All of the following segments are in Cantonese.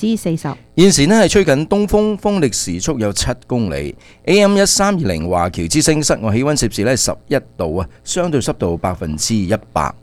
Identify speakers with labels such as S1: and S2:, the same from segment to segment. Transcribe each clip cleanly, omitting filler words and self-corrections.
S1: 40。
S2: 現時呢係吹緊東風，風力時速有7公里。AM 1320華僑之聲，室外氣溫攝氏呢11度啊，相對濕度100%。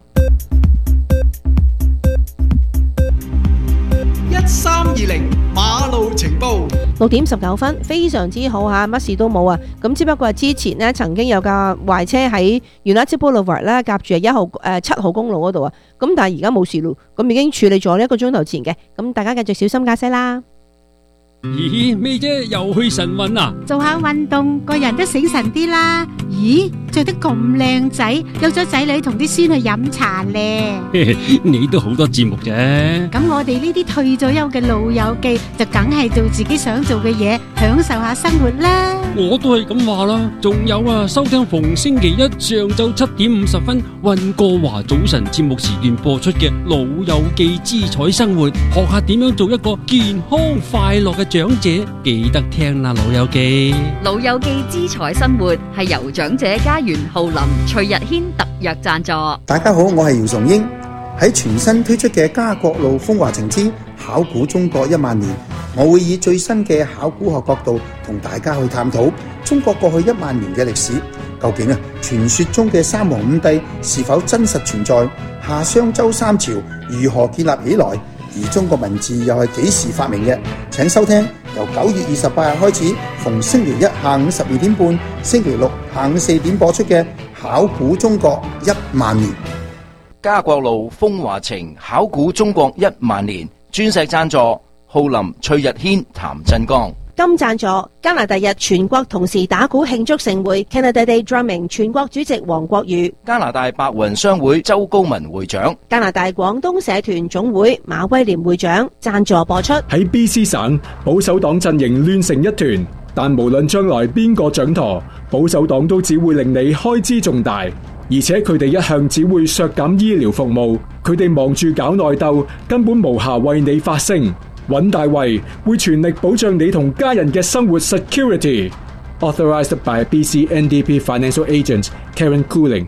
S3: 1320馬路情報
S1: 6點19分，非常之好吓，乜事都冇啊！咁只不過係之前呢曾經有架壞車喺 United Boulevard 咧，夾住7號公路嗰度啊，咁但係而家冇事咯，咁已經處理咗1個鐘頭前嘅，咁大家繼續小心駕駛啦。
S4: 咦，咩啫？又去晨運啊？
S5: 做下運動，個人都醒神啲啦。咦，着得咁靚仔，有咗仔女同啲孫去飲茶咧。
S4: 你都好多節目啫。
S5: 咁我哋呢啲退咗休嘅老友記，就梗係做自己想做嘅嘢，享受下生活啦。
S4: 我都係咁話啦。仲有啊，收聽逢星期一上晝7點50分溫哥華早晨節目時段播出嘅《老友記之彩生活》，學下點樣做一個健康快樂嘅長者，記得聽啦，老友記。
S6: 老友記之彩生活係由長者家園浩林、徐日軒特約贊助。
S7: 大家好，我係姚崇英。喺全新推出嘅家國路風華情之考古中國1萬年，我會以最新嘅考古學角度同大家去探討中國過去1萬年嘅歷史。究竟傳說中嘅三皇五帝是否真實存在？夏商周三朝如何建立起來？而中國文字又係幾時發明嘅？請收聽由9月28日開始，逢星期一下午12點半、星期六下午4點播出嘅《考古中國1萬年》。
S2: 家國路風華情，考古中國1萬年，鑽石贊助浩林、崔日軒、譚振剛。
S1: 金贊助加拿大日全國同時打鼓慶祝盛會 Canada Day Drumming 全國主席黃國宇，
S2: 加拿大白雲商會周高文會長，
S1: 加拿大廣東社團總會馬威廉會長贊助播出。
S8: 喺 BC 省保守黨陣營亂成一團，但無論將來邊個掌舵，保守黨都只會令你開支重大，而且佢哋一向只會削減醫療服務，佢哋忙住搞內鬥，根本無暇為你發聲。尹大衛會全力保障你同家人嘅生活 security. Authorized by BC NDP Financial Agent Karen Cooling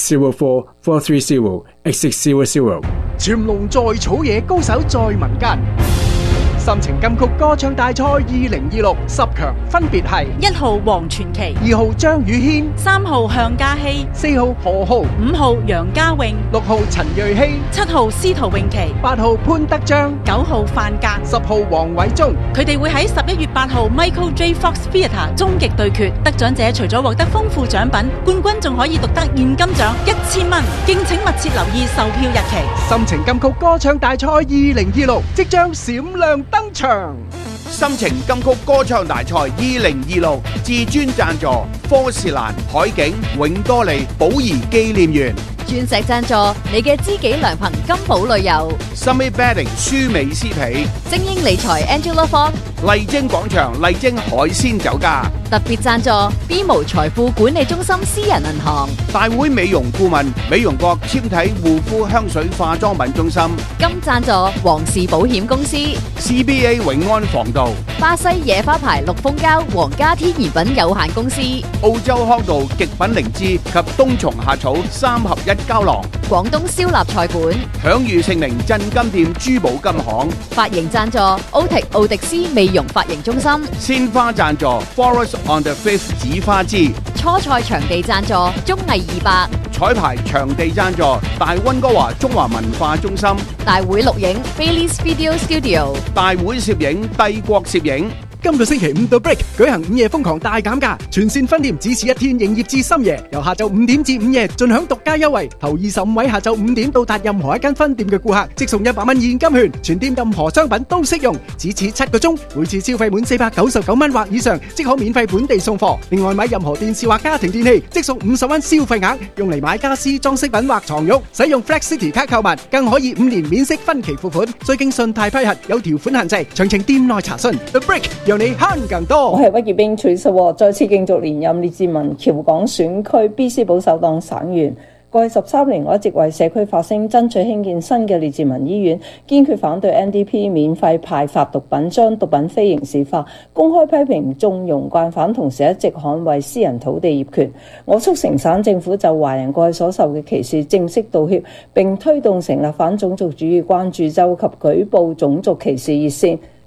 S8: 604-430-8600.
S3: 潛龍在草野，高手在民間。心情金曲歌唱大賽2026 10強分別係
S9: 1號黃傳奇、
S3: 2號張宇軒、
S9: 3號向嘉熙、
S3: 4號何浩、
S9: 5號楊家穎、
S3: 6號陳瑞希、
S9: 7號司徒詠琪、
S3: 8號潘德章、
S9: 9號范格、
S3: 10號黃偉忠。佢
S9: 哋會喺11月8號 Michael J. Fox Theatre 終極對決，得獎者除咗獲得豐富獎品，冠軍仲可以獨得現金獎1000蚊。敬請密切留意售票日期。
S3: 心情金曲歌唱大賽2026即將閃亮登場。
S10: 心情金曲歌唱大賽2026至尊贊助科士蘭、海景、永多利、寶儀紀念園。
S6: 鑽石贊助你嘅知己良朋金寶旅遊。
S10: Summit Bedding 舒美絲皮。
S6: 精英理財 Angela Fong。
S10: 麗晶廣場麗晶海鮮酒家。
S6: 特別贊助 BMO 財富管理中心私人銀行。
S10: 大會美容顧問美容國纖體護膚香水化妝品中心。
S6: 金贊助皇氏保險公司。
S10: CBA 永安防盜。
S6: 巴西野花牌綠蜂膠皇家天然品有限公司。
S10: 澳洲康道極品靈芝及冬蟲夏草3合1膠囊。
S6: 廣東燒臘菜館。
S10: 享譽盛名鎮金店珠寶金行。
S6: 髮型贊助奧迪斯美容髮型中心。
S10: 鮮花贊助 Forest on the Fifth 紫花枝。
S6: 初賽場地贊助綜藝200。
S10: 彩排場地贊助大溫哥華中華文化中心。
S6: 大會錄影 Bailey's Video Studio。
S10: 大會攝影帝國攝影。
S3: 今個星期5到 Break 舉行午夜瘋狂大減價，全線分店只此一天營業至深夜，由下晝5點至午夜盡享獨家優惠。頭25位下晝5點到達任何一間分店嘅顧客，即送100蚊現金券，全店任何商品都適用，只此7個鐘，每次消費滿499蚊或以上，即可免費本地送貨。另外買任何電視或家庭電器，即送50蚊消費額，用嚟買家私裝飾品或床褥。使用 Flex City 卡購物，更可以5年免息分期付款，需經信貸批核，有條款限制，詳情店內查詢。The Break 讓你慳更多。
S11: 我係屈潔冰，Teresa再次競逐連任列治文僑港選區 BC 保守黨省員。過去13年，我一直為社區發聲，爭取興建新嘅列治文醫院，堅決反對 NDP 免費派發毒品，將毒品非刑事化，公開批評縱容慣犯，同時一直捍衛私人土地業權。我促成省政府就華人過去所受嘅歧視正式道歉，並推動成立反種族主義關注周及舉報種族歧視熱線。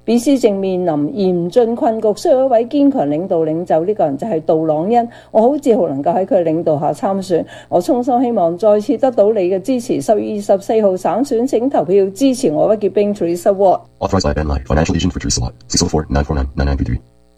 S11: BC 正面臨嚴峻困局，需要一位堅強領導領袖，呢個人就係杜朗恩。我好自豪能夠喺佢領導下參選，我衷心希望再次得到你嘅支持。10月24號省選請投票支持我屈潔冰 Teresa Watt。
S12: Authorized by Ben Lai. Financial agent for Teresa Watt. 604-949-9933。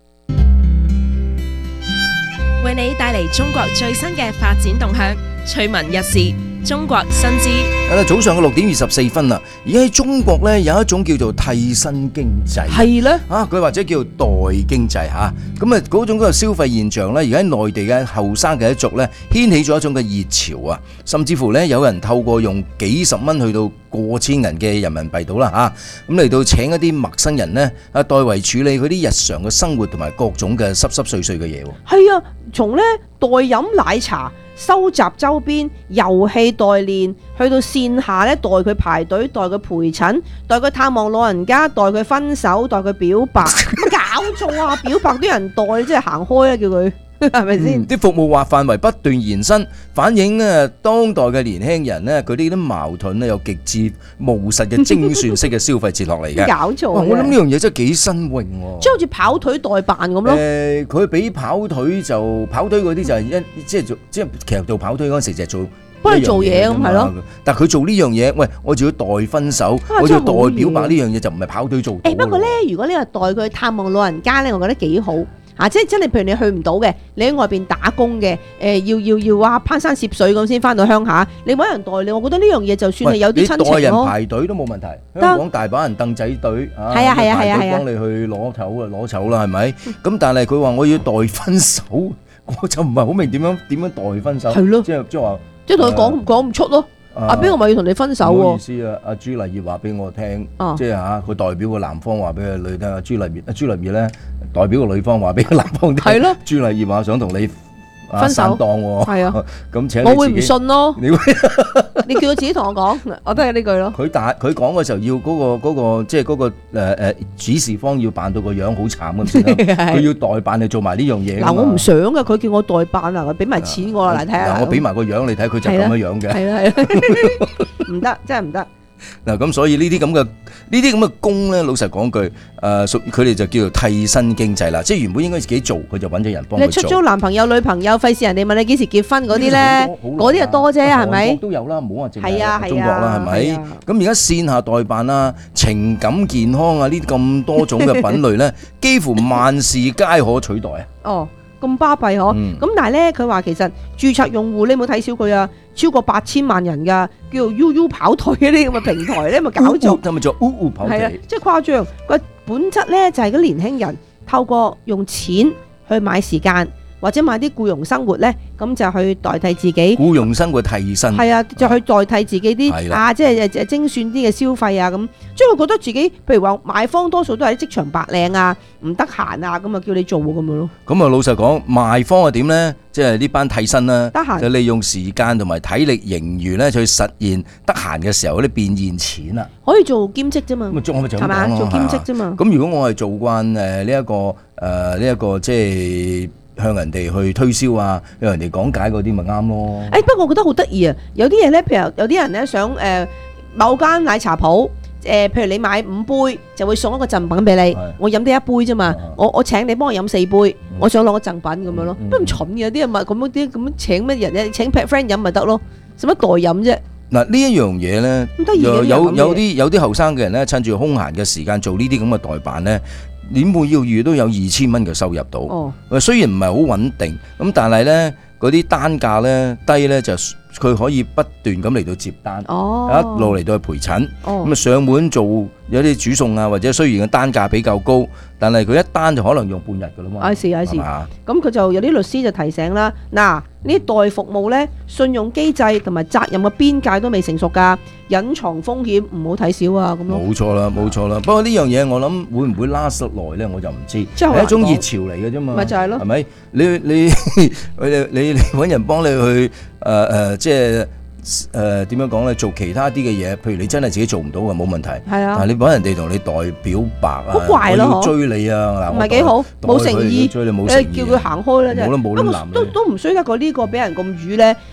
S13: 為你帶嚟中國最新嘅發展動向，趣聞日事，中國新知。
S2: 係啦，早上嘅6:24啦。而家喺中國咧有一種叫做替身經濟，
S1: 係咧
S2: 佢或者叫代經濟嚇。咁啊嗰種嗰個消費現象咧，而家喺內地嘅後生嘅一族咧，掀起咗一種嘅熱潮啊！甚至乎咧有人透過用幾十蚊去到過千銀嘅人民幣到啦嚇，咁嚟到請一啲陌生人咧代為處理佢啲日常嘅生活同埋各種嘅濕濕碎碎嘅嘢喎。
S1: 係啊，從咧代飲奶茶、收集周邊、遊戲代練，去到線下咧代佢排隊、代佢陪診、代佢探望老人家、代佢分手、代佢表白，乜搞錯啊！表白啲人代，即係行開啊！叫佢係咪先？
S2: 啲服務範圍不斷延伸，反映當代嘅年輕人咧，佢啲矛盾咧有極致務實嘅精算式嘅消費哲學嚟嘅。
S1: 搞錯！
S2: 我諗呢樣嘢真係幾新穎喎。
S1: 即係好似跑腿代辦咁咯。
S2: 佢比跑腿嗰啲就係即係其實做跑腿嗰陣時就係做
S1: 幫你做嘢咁係咯。
S2: 但係佢做呢樣嘢，喂，我仲要代分手，我仲要代表白呢樣嘢就唔係跑腿做到。
S1: 不過咧，如果你話代佢探望老人家咧，我覺得幾好。即係真係，譬如你去唔到嘅，你喺外邊打工嘅，要攀山涉水咁先翻到鄉下，你揾人代你，我覺得呢樣嘢就算係有啲親情咯。
S2: 你代人排隊都冇問題，香港大把人凳仔隊
S1: 係啊
S2: 幫你去攞籌啦，係咪？咁但係佢話我要代分手，我就唔係好明點樣代分手。係咯，即係話，
S1: 即係同佢講唔出咯。邊個咪要同你分手喎？
S2: 唔好意思啊，阿朱麗葉話俾我聽，即係佢代表個男方話俾個女聽，朱麗葉咧代表個女方話俾個男方聽，係咯。朱麗葉話想同你分手檔喎，係啊。咁請
S1: 我會唔信咯？你叫佢自己同我講，我都係呢句咯。
S2: 佢講嘅時候要嗰個即係嗰個指示方要扮到個樣好慘咁先得，佢要代辦你做埋呢樣嘢。
S1: 嗱，我唔想噶，佢叫我代辦啊，佢俾埋錢我啦，嚟睇下。
S2: 我俾埋個樣你睇，佢就咁樣嘅。
S1: 係啦，唔得，真係唔得。
S2: 嗱，咁所以呢啲咁嘅工咧，老實講句，佢哋就叫做替身經濟啦，即係原本應該自己做，佢就揾咗人幫佢做。
S1: 你出租男朋友、女朋友，費事人哋問你幾時結婚嗰啲咧，嗰啲就多啫，係咪？
S2: 都有啦，唔好話淨係中國啦，係咪？咁而家線下代辦啊、情感健康啊呢啲咁多種嘅品類咧，幾乎萬事皆可取代啊！
S1: 哦。咁巴閉嗬，咁但係咧，佢話其實註冊用戶你冇睇少佢啊，超過8000萬人噶，叫做 UU 跑腿嗰啲咁嘅平台咧，咪搞咗，
S2: 係咪做 UU 跑腿？
S1: 係啊，即係誇張。個本質咧就係嗰年輕人透過用錢去買時間，或者買啲僱傭生活咧，咁就去代替自己
S2: 僱傭生活替身。
S1: 係啊，就去代替自己啲即係精算啲嘅消費啊咁。即係我覺得自己，譬如話買方多數都係啲職場白領啊，唔得閒啊，咁啊叫你做咁樣咯。
S2: 咁啊老實講，賣方係點咧？即係呢班替身啦，
S1: 得閒
S2: 就利用時間同埋體力盈餘咧，去實現得閒嘅時候嗰啲變現錢啊。
S1: 可以做兼職啫嘛，係嘛？做兼職啫嘛。
S2: 咁如果我係做慣呢一個即係向人哋去推銷啊，向人哋講解嗰啲咪啱咯。
S1: 不過我覺得好得意啊！有啲嘢咧，譬如有啲人咧想某間奶茶鋪。譬如你買5杯就會送一個贈品俾你，我飲得一杯啫嘛，我請你幫我飲4杯，我想攞個贈品咁樣咯，都唔蠢嘅，啲人咪咁樣請乜人咧？請 pet friend 飲咪得咯，使乜代飲啫？嗱，呢一樣嘢咧，有啲後生嘅人咧，趁住空閒嘅時間做呢啲咁嘅代辦咧，每個月都有2000蚊嘅收入到。雖然唔係好穩定，咁但係咧嗰啲單價咧低咧就。佢可以不斷咁嚟到接單，一路嚟到去陪診，咁上門做有啲煮餸啊，或者雖然個單價比較高，但係佢一單就可能用半日噶啦嘛。係嘛？咁佢就有啲律師就提醒啦，嗱，呢代服務咧，信用機制同埋責任嘅邊界都未成熟㗎，隱藏風險唔好睇少啊咁咯。冇錯啦。不過呢樣嘢我諗會唔會 last 得耐咧，我就唔知。係一種熱潮嚟嘅啫嘛。咪就係咯。係咪？你揾人幫你去即係點樣講咧？做其他啲嘅嘢，譬如你真係自己做唔到嘅冇問題。係啊，但係你揾人哋同你代表白啊，好怪咯，我要追你啊，嗱，唔係幾好，冇誠意，追你冇誠意，叫佢行開啦，真係。冇得冇得男嘅。都唔衰得過呢個俾人咁瘀咧，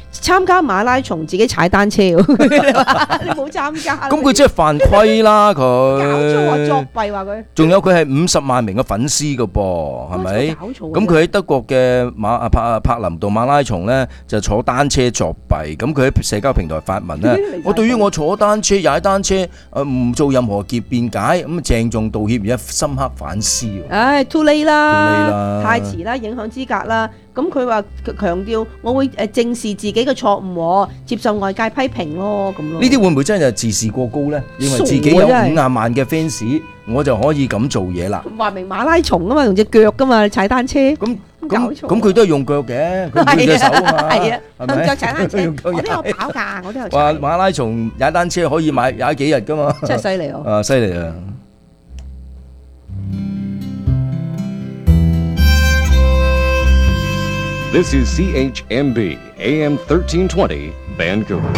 S1: 參加馬拉松自己踩單車喎，你冇參加。
S2: 咁佢真係犯規啦佢。
S1: 搞錯啊，作弊話佢。
S2: 仲有佢係50萬名嘅粉絲㗎噃，係咪？
S1: 搞錯啊
S2: 咁佢喺德國嘅柏林道馬拉松咧，就坐單車作弊。咁佢喺社交平台發文咧，我對於我坐單車、踩單車唔做任何辯解，咁鄭重道歉，而家深刻反思。
S1: 唉 ，too late 啦，
S2: too late 啦
S1: 太遲啦，影響資格啦。咁佢話強調，我會正視自己嘅錯誤，接受外界批評咯，咁咯。
S2: 呢啲會唔會真係自視過高咧？認為自己有50萬嘅 fans，我就可以咁做嘢啦。
S1: 話明馬拉松啊嘛，用隻腳噶嘛，你踩單車。咁
S2: 佢都係用腳嘅，佢唔用隻手啊嘛。
S1: 係啊，
S2: 係咪
S1: 用腳踩單車，
S2: 用腳
S1: 我都有跑㗎，我都有踩。
S2: 話馬拉松踩單車可以踩幾日㗎嘛？
S1: 真係犀利哦！
S2: 啊，犀利啊！
S14: This is CHMB AM 1320 Vancouver。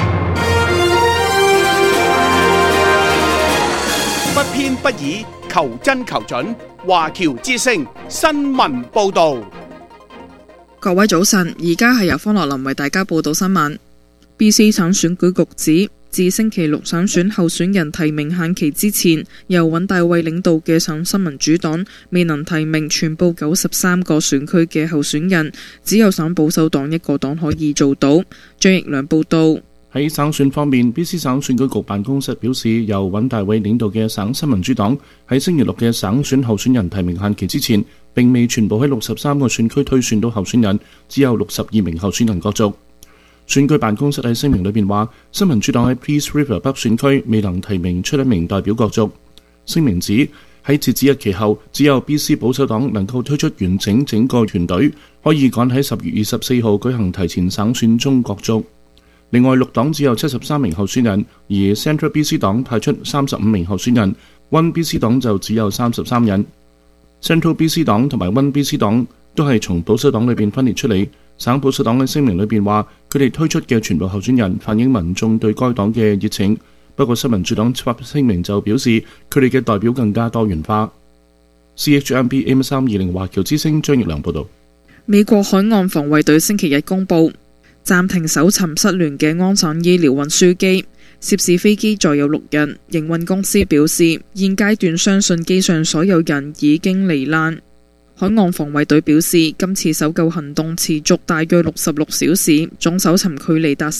S10: 不偏不倚，求真求準。華僑之聲新聞報導。
S15: 各位早晨，而家係由方樂林為大家報道新聞。BC 省選舉局指，自星期六省選候選人提名限期之前，由尹大衛領導嘅省新民主黨未能提名全部93個選區嘅候選人，只有省保守黨一個黨可以做到。張奕良報道。
S16: 喺省選方面， BC 省選舉局辦公室表示，由尹大衛領導嘅省新民主黨喺星期六嘅省選候選人提名限期之前，並未全部喺63個選區推選到候選人，只有62名候選人角逐。選舉辦公室喺聲明裏邊話，新民主黨喺 Peace River 北選區未能提名出一名代表角逐。聲明指喺截止日期後，只有 BC 保守黨能夠推出完整個團隊，可以趕喺10月24號舉行提前省選中角逐。另外，綠黨只有73名候選人，而 Central BC 黨派出35名候選人 ，One BC 黨就只有33人。Central BC 黨同埋 One BC 黨都係從保守黨裏邊分裂出嚟。省保守黨嘅聲明裏邊話，佢哋推出嘅全部候選人反映民眾對該黨嘅熱情。不過新民主黨發聲明就表示，佢哋嘅代表更加多元化。CHMB AM320 華僑之聲張奕良報道。
S15: 美國海岸防衛隊星期日公佈暫停搜尋失聯嘅安省醫療運輸機，涉事飛機載有6人。營運公司表示，現階段相信機上所有人已經罹難。海岸防衛隊表示，今次搜救行動持續大約66小時，總搜尋距離達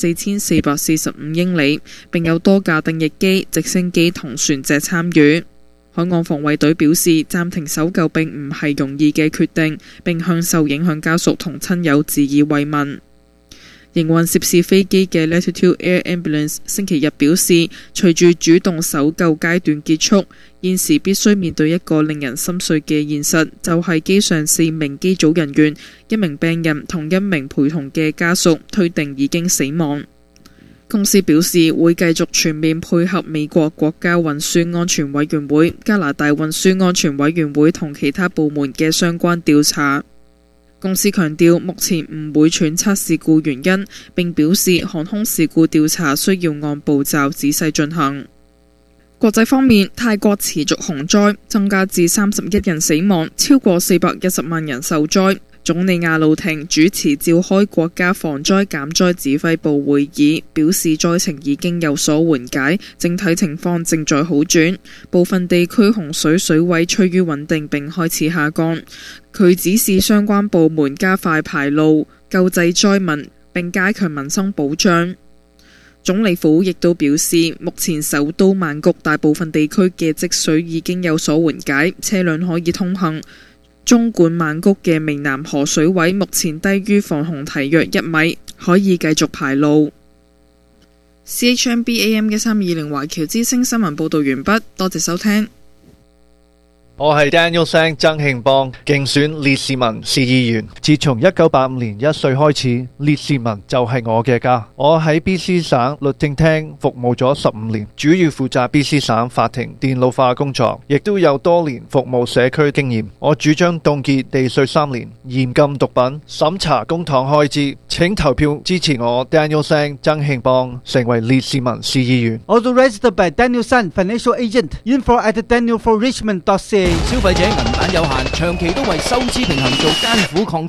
S15: 4445英里，並有多架定翼機、直升機同船隻參與。海岸防衛隊表示，暫停搜救並唔係容易嘅決定，並向受影響家屬同親友致以慰問。營運涉事飛機嘅 Latitude Air Ambulance 星期日表示，隨住主動搜救階段結束，現時必須面對一個令人心碎嘅現實，就係機上4名機組人員、1名病人同1名陪同嘅家屬推定已經死亡。公司表示會繼續全面配合美國國家運輸安全委員會、加拿大運輸安全委員會同其他部門嘅相關調查。公司強調目前唔會揣測事故原因，並表示航空事故調查需要按步驟仔細進行。國際方面，泰國持續洪災，增加至31人死亡，超過410萬人受災。總理阿魯廷主持召開國家防災減災指揮部會議，表示災情已經有所緩解，整體情況正在好轉，部分地區洪水水位趨於穩定並開始下降。佢指示相關部門加快排澇、救濟災民，並加強民生保障。總理府亦都表示，目前首都曼谷大部分地區嘅積水已經有所緩解，車輛可以通行。中管曼谷嘅湄南河水位目前低於防洪堤約1米，可以繼續排澇。CHMB AM 1320華僑之聲新聞報道完畢，多謝收聽。
S17: 我係 Daniel Sang 曾慶邦，競選列士文市議員。自從1985年1歲開始，列士文就係我嘅家。我喺 BC 省律政廳服務咗15年，主要負責 BC 省法庭電腦化工作，亦都有多年服務社區經驗。我主張凍結地稅3年，嚴禁毒品，審查公帑開支。請投票支持我 Daniel Sang 曾慶邦成為列士文市議員。
S18: Also registered by Daniel Sang Financial Agent. Info at danielforrichmond.ca。
S19: 消費者銀彈有限，長期都為收支平衡做艱苦抗爭。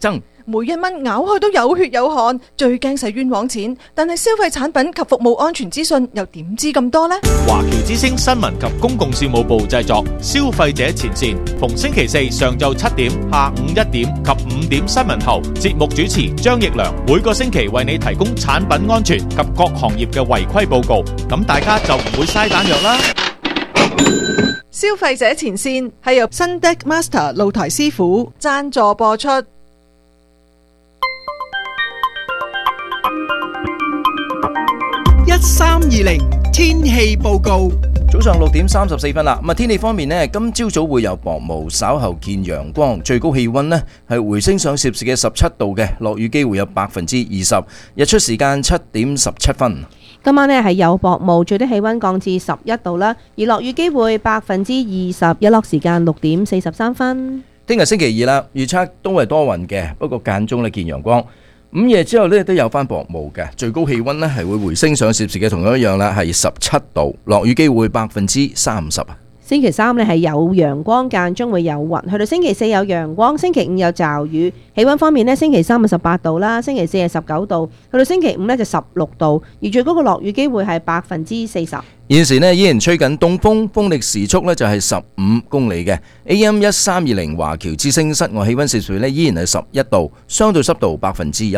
S19: 每一蚊咬開都有血有汗，最驚使冤枉錢。但係消費產品及服務安全資訊又點知咁多呢？
S20: 華僑之聲新聞及公共事務部製作，消費者前線，逢星期四上晝7點、下午1點及5點新聞後，節目主持張奕良每個星期為你提供產品安全及各行業嘅違規報告，咁大家就唔會嘥彈藥啦。
S19: 消費者前線係由新 Deck Master 露台師傅贊助播出。
S3: 1320天氣報告。
S2: 早上6點34分啦。咁天氣方面呢，今朝早會有薄霧，稍後見陽光，最高氣溫呢係回升上攝氏嘅17度嘅，落雨機會有20%，日出時間7點17分。
S1: 今晚呢係有薄霧，最低氣溫降至11度啦，而落雨機會20%，日落時間6點43分。
S2: 聽日星期二啦，預測都係多雲嘅，不過間中呢見陽光。午夜之後呢都有翻薄霧嘅，最高氣溫呢係會回升上攝氏嘅，同樣一樣啦，係17度，落雨機會30%。
S1: 星期三呢係有陽光，間中會有雲，去到星期四有陽光，星期五有驟雨。氣溫方面呢，星期三係18度啦，星期四係19度，去到星期五呢就16度，而最高嘅落雨機會係40%。
S2: 現時呢依然吹緊東風，風力時速呢就係15公里嘅。AM 1320華僑之聲室外氣溫攝氏呢依然係11度，相對濕度100%。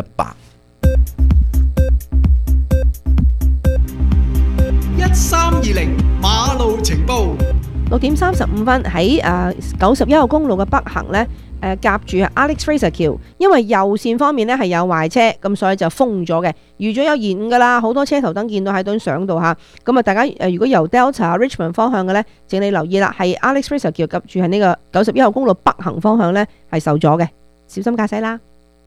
S3: 1320馬路情報。
S1: 6點35分喺91號公路嘅北行呢，夾住 Alex Fraser 橋，因為右線方面呢係有壞車，咁所以就封咗嘅，預咗有延誤噶啦，好多車頭燈見到喺度相度嚇。咁啊，大家如果由 Delta Richmond 方向嘅呢，請你留意啦，係 Alex Fraser 橋夾住喺呢個91號公路北行方向呢係受阻嘅，小心駕駛啦。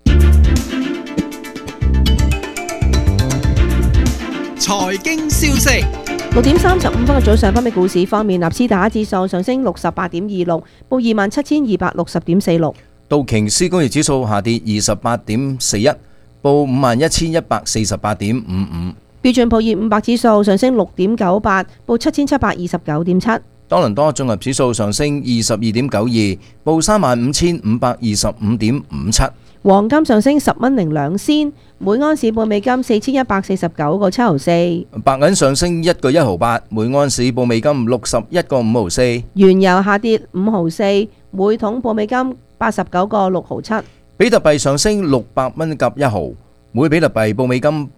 S3: 財經消息。
S1: 6點35分嘅早上，北美股市方面，納斯達克指數上升68.26，報27,260.46。
S2: 道瓊斯工業指數下跌28.41，報51,148.55。
S1: 標準普爾500指數上升6.98，報7,729.7。
S2: 多倫多綜合指數上升22.92，報35,525.57。
S1: 黃金上升10蚊零2仙，每安士報美金4149.7毫四。
S2: 白銀上升1個1毫8，每安士報美金61個5毫4。
S1: 原油下跌5毫4，每桶報美金89個6毫7。
S2: 比特幣上升600蚊夾1毫，每比特幣報美金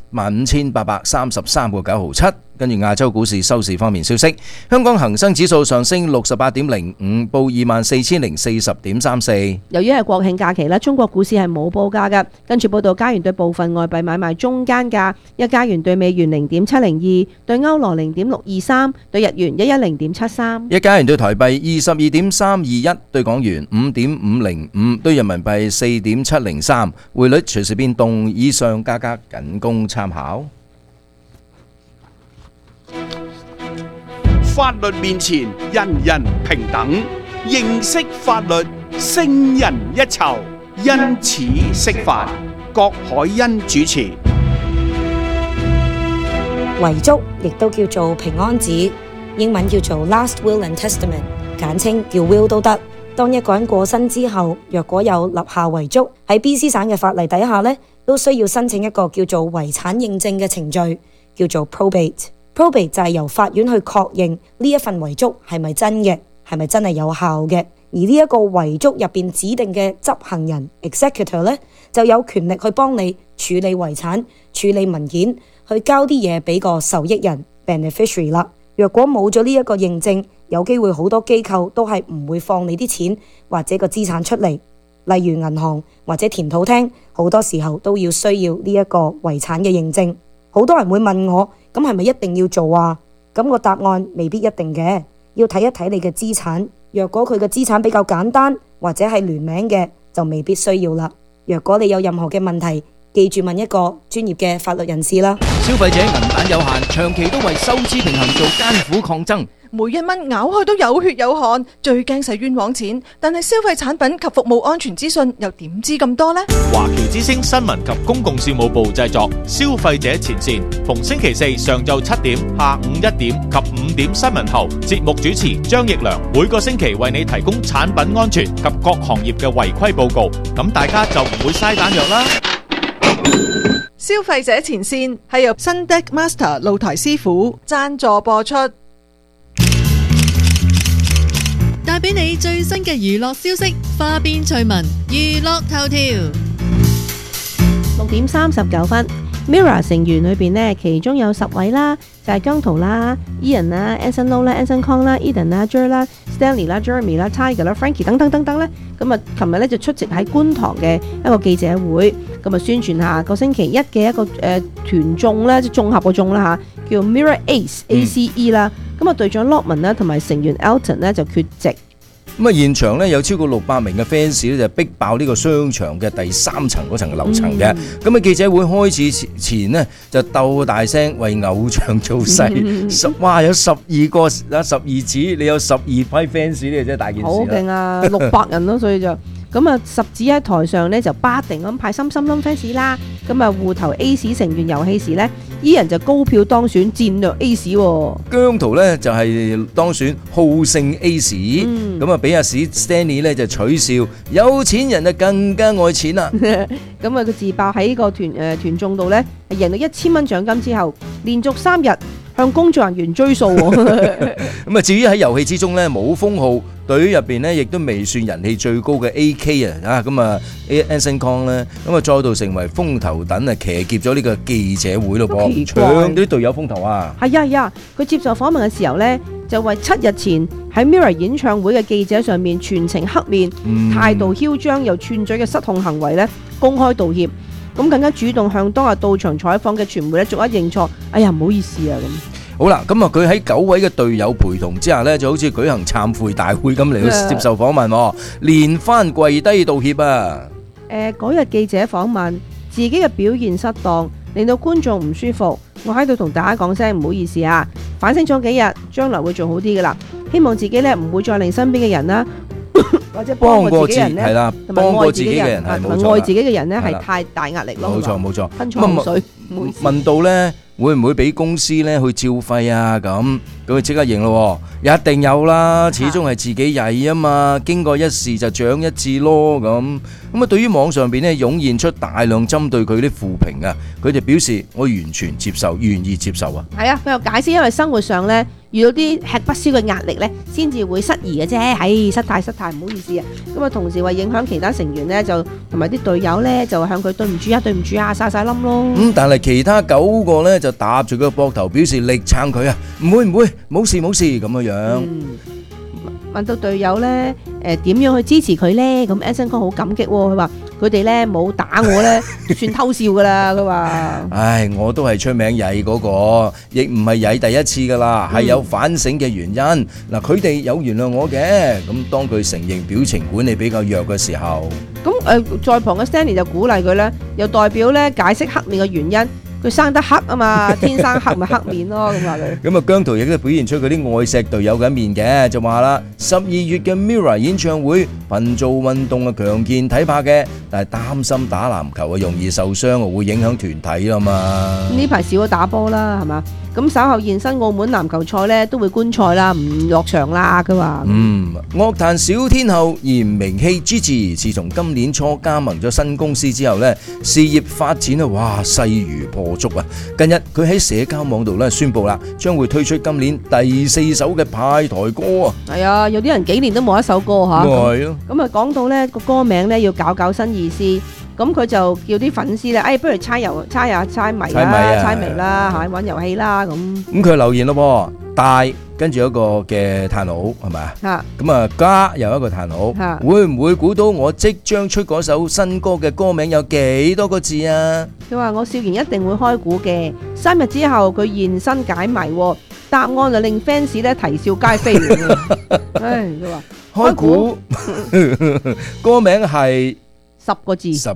S2: 85,833個9毫7。跟住亞洲股市收市方面消息，香港恒生指數上升68.05，報24,040.34。
S1: 由於係國慶假期啦，中國股市係冇報價嘅。跟住報道，加元對部分外幣買賣中間價：一加元對美元0.702，對歐羅0.623，對日元110.73。
S2: 一加元對台幣22.321，對港元5.505，對人民幣4.703。匯率隨時變動，以上價格僅供參考。
S10: 法律面前，人人平等。認識法律，勝人一籌。因此釋法。郭海欣主持。
S21: 遺囑亦都叫做平安紙，英文叫做 Last Will and Testament， 簡稱叫 Will 都得。當一個人過身之後，若果有立下遺囑，喺 BC 省嘅法例底下呢，都需要申請一個叫做遺產認證嘅程序，叫做 probate。probate 就係由法院去確認呢一份遺囑係咪真嘅，係咪真係有效嘅。而呢一個遺囑入邊指定嘅執行人 executor 呢，就有權力去幫你處理遺產、處理文件，去交啲嘢俾個受益人 beneficiary 啦。若果冇咗呢一個認證，有機會好多機構都係唔會放你啲錢或者個資產出嚟，例如銀行或者田土廳，好多時候都要需要呢一個遺產嘅認證。好多人會問我，咁係咪一定要做啊？咁個答案未必一定嘅，要睇一睇你嘅資產。若果佢嘅資產比較簡單或者係聯名嘅，就未必需要啦。若果你有任何嘅問題，記住問一個專業嘅法律人士啦。
S22: 消費者銀彈有限，長期都為收支平衡做艱苦抗爭。
S19: 每一蚊咬開都有血有汗，最驚使冤枉錢。但係消費產品及服務安全資訊又點知咁多呢？
S20: 華僑之聲新聞及公共事務部製作，消費者前線，逢星期四上晝7點、下午1點及5點新聞後，節目主持張奕良每個星期為你提供產品安全及各行業嘅違規報告，咁大家就唔會嘥彈藥啦。
S19: 消費者前線係由新 Deck Master 露台師傅贊助播出，
S5: 帶俾你最新嘅娛樂消息，花邊趣聞，娛樂頭條。
S1: 6點39分 ，Mirror 成員裏邊呢，其中有10位啦，就係姜濤啦、Ian 啦、Anson Lo 啦、Anson Kong 啦、Eden 啦、Jer 啦、Stanley 啦、Jeremy 啦、Tiger 啦、Frankie 等等等等咧。咁啊，琴日咧就出席喺觀塘嘅一個記者會，咁啊宣傳下個星期一嘅一個團綜啦，即係綜合個綜啦嚇，叫 Mirror ACE 啦。咁啊隊長 Lokman 啦同埋成員 Elton 咧就缺席。
S2: 咁啊，現場咧有超過600名嘅 fans 咧，就逼爆呢個商場嘅第3層嗰層樓層嘅。咁啊，記者會開始前呢，就鬥大聲為偶像造勢。哇，有12個12指，你有12批 fans 呢，真係大件事。
S1: 好勁啊，600人咯，所以就咁啊，10指喺台上咧就不定咁派心心冧 fans 啦。咁啊，互投 Ace 成員遊戲時咧，Ian 就高票當選戰略 Ace。
S2: 姜濤咧就係當選好勝 Ace。咁啊，俾阿史 Stanley 咧就取笑有錢人啊更加愛錢啦。
S1: 咁啊，佢自爆喺個團綜度咧，贏到1000蚊獎金之後，連續3日向工作人員追數。
S2: 咁啊，至於喺遊戲之中咧冇封號，隊入邊咧亦都未算人氣最高嘅 AK 啊，咁啊 Anson Kong 咧，咁啊再度成為風頭躉啊，騎劫咗呢個記者會咯噃，搶啲隊友風頭啊！
S1: 係啊，佢接受訪問嘅時候咧，就為7日前喺 Mirror 演唱會嘅記者上面全程黑面、態度囂張又串嘴嘅失控行為咧，公開道歉。咁更加主動向當日到場採訪嘅傳媒咧，逐一認錯。哎呀，唔好意思啊咁。
S2: 好啦，咁啊，佢喺9位嘅隊友陪同之下咧，就好似舉行懺悔大會咁嚟去接受訪問，連番跪低道歉啊！
S1: 嗰日記者訪問自己嘅表現失當，令到觀眾唔舒服，我喺度同大家講聲唔好意思啊，反省咗幾日，將來會做好啲噶啦，希望自己咧唔會再令身邊嘅人啦，或者幫過自己人咧，係啦，幫過自己嘅人係冇錯，愛自己嘅人咧係太大壓力咯，
S2: 冇錯，
S1: 噴錯水，
S2: 問到咧。會唔會俾公司咧去照肺啊？咁佢即刻認咯，一定有啦，始終係自己曳啊嘛，經過一事就長一智咯咁。咁啊，對於網上邊咧湧現出大量針對佢啲負評啊，佢哋表示我完全接受，願意接受啊。
S1: 係啊，佢又解釋，因為生活上咧遇到啲吃不消嘅壓力咧，先至會失儀嘅啫。唉，失態，唔好意思啊。咁啊，同時為影響其他成員咧，就同埋啲隊友咧，就向佢對唔住啊，晒冧咯。
S2: 但係其他9個咧就搭住佢個膊頭，表示力撐佢啊！唔會，冇事咁樣。
S1: 問到隊友咧，點樣去支持佢咧？咁 Anson Kong 好感激喎，佢話佢哋咧冇打我咧，算偷笑噶啦。佢話：唉，
S2: 我都係出名曳嗰個，亦唔係曳第一次噶啦，係有反省嘅原因。嗱，佢哋有原諒我嘅，咁當佢承認表情管理比較弱嘅時候，
S1: 咁在旁嘅 Stanley 就鼓勵佢咧，又代表咧解釋黑面嘅原因。佢生得黑啊嘛，天生黑咪黑面咯，咁話佢。咁啊，姜濤亦都表現出佢啲愛錫隊友嘅一面嘅，就話啦，12月嘅 Mirror 演唱會頻做運動啊，強健體魄嘅，但係擔心打籃球啊容易受傷啊，會影響團體啊嘛。呢排少咗打波啦，係嘛？咁稍後現身澳門籃球賽咧，都會觀賽啦，唔落場啦，佢話。樂壇小天后嚴明熙 Gigi， 自從今年初加盟咗新公司之後咧，事業發展啊，哇，勢如破竹啊！近日佢喺社交網度咧宣布啦，將會推出今年第4首嘅派台歌啊！係啊，有啲人幾年都冇一首歌嚇。係咯。咁啊，講到咧個歌名咧要搞新意思。咁佢就叫啲粉絲咧，不如猜謎啦，猜謎啦嚇，玩遊戲啦咁。咁佢留言咯喎，大跟住一個嘅嘆號係咪啊？咁啊加又一個嘆號，會唔會估到我即將出嗰首新歌嘅歌名有幾多個字啊？佢話我笑言一定會開估嘅，3日之後佢現身解謎，答案就令 fans 咧啼笑皆非。唉，佢話開估歌名係10個字。10個字。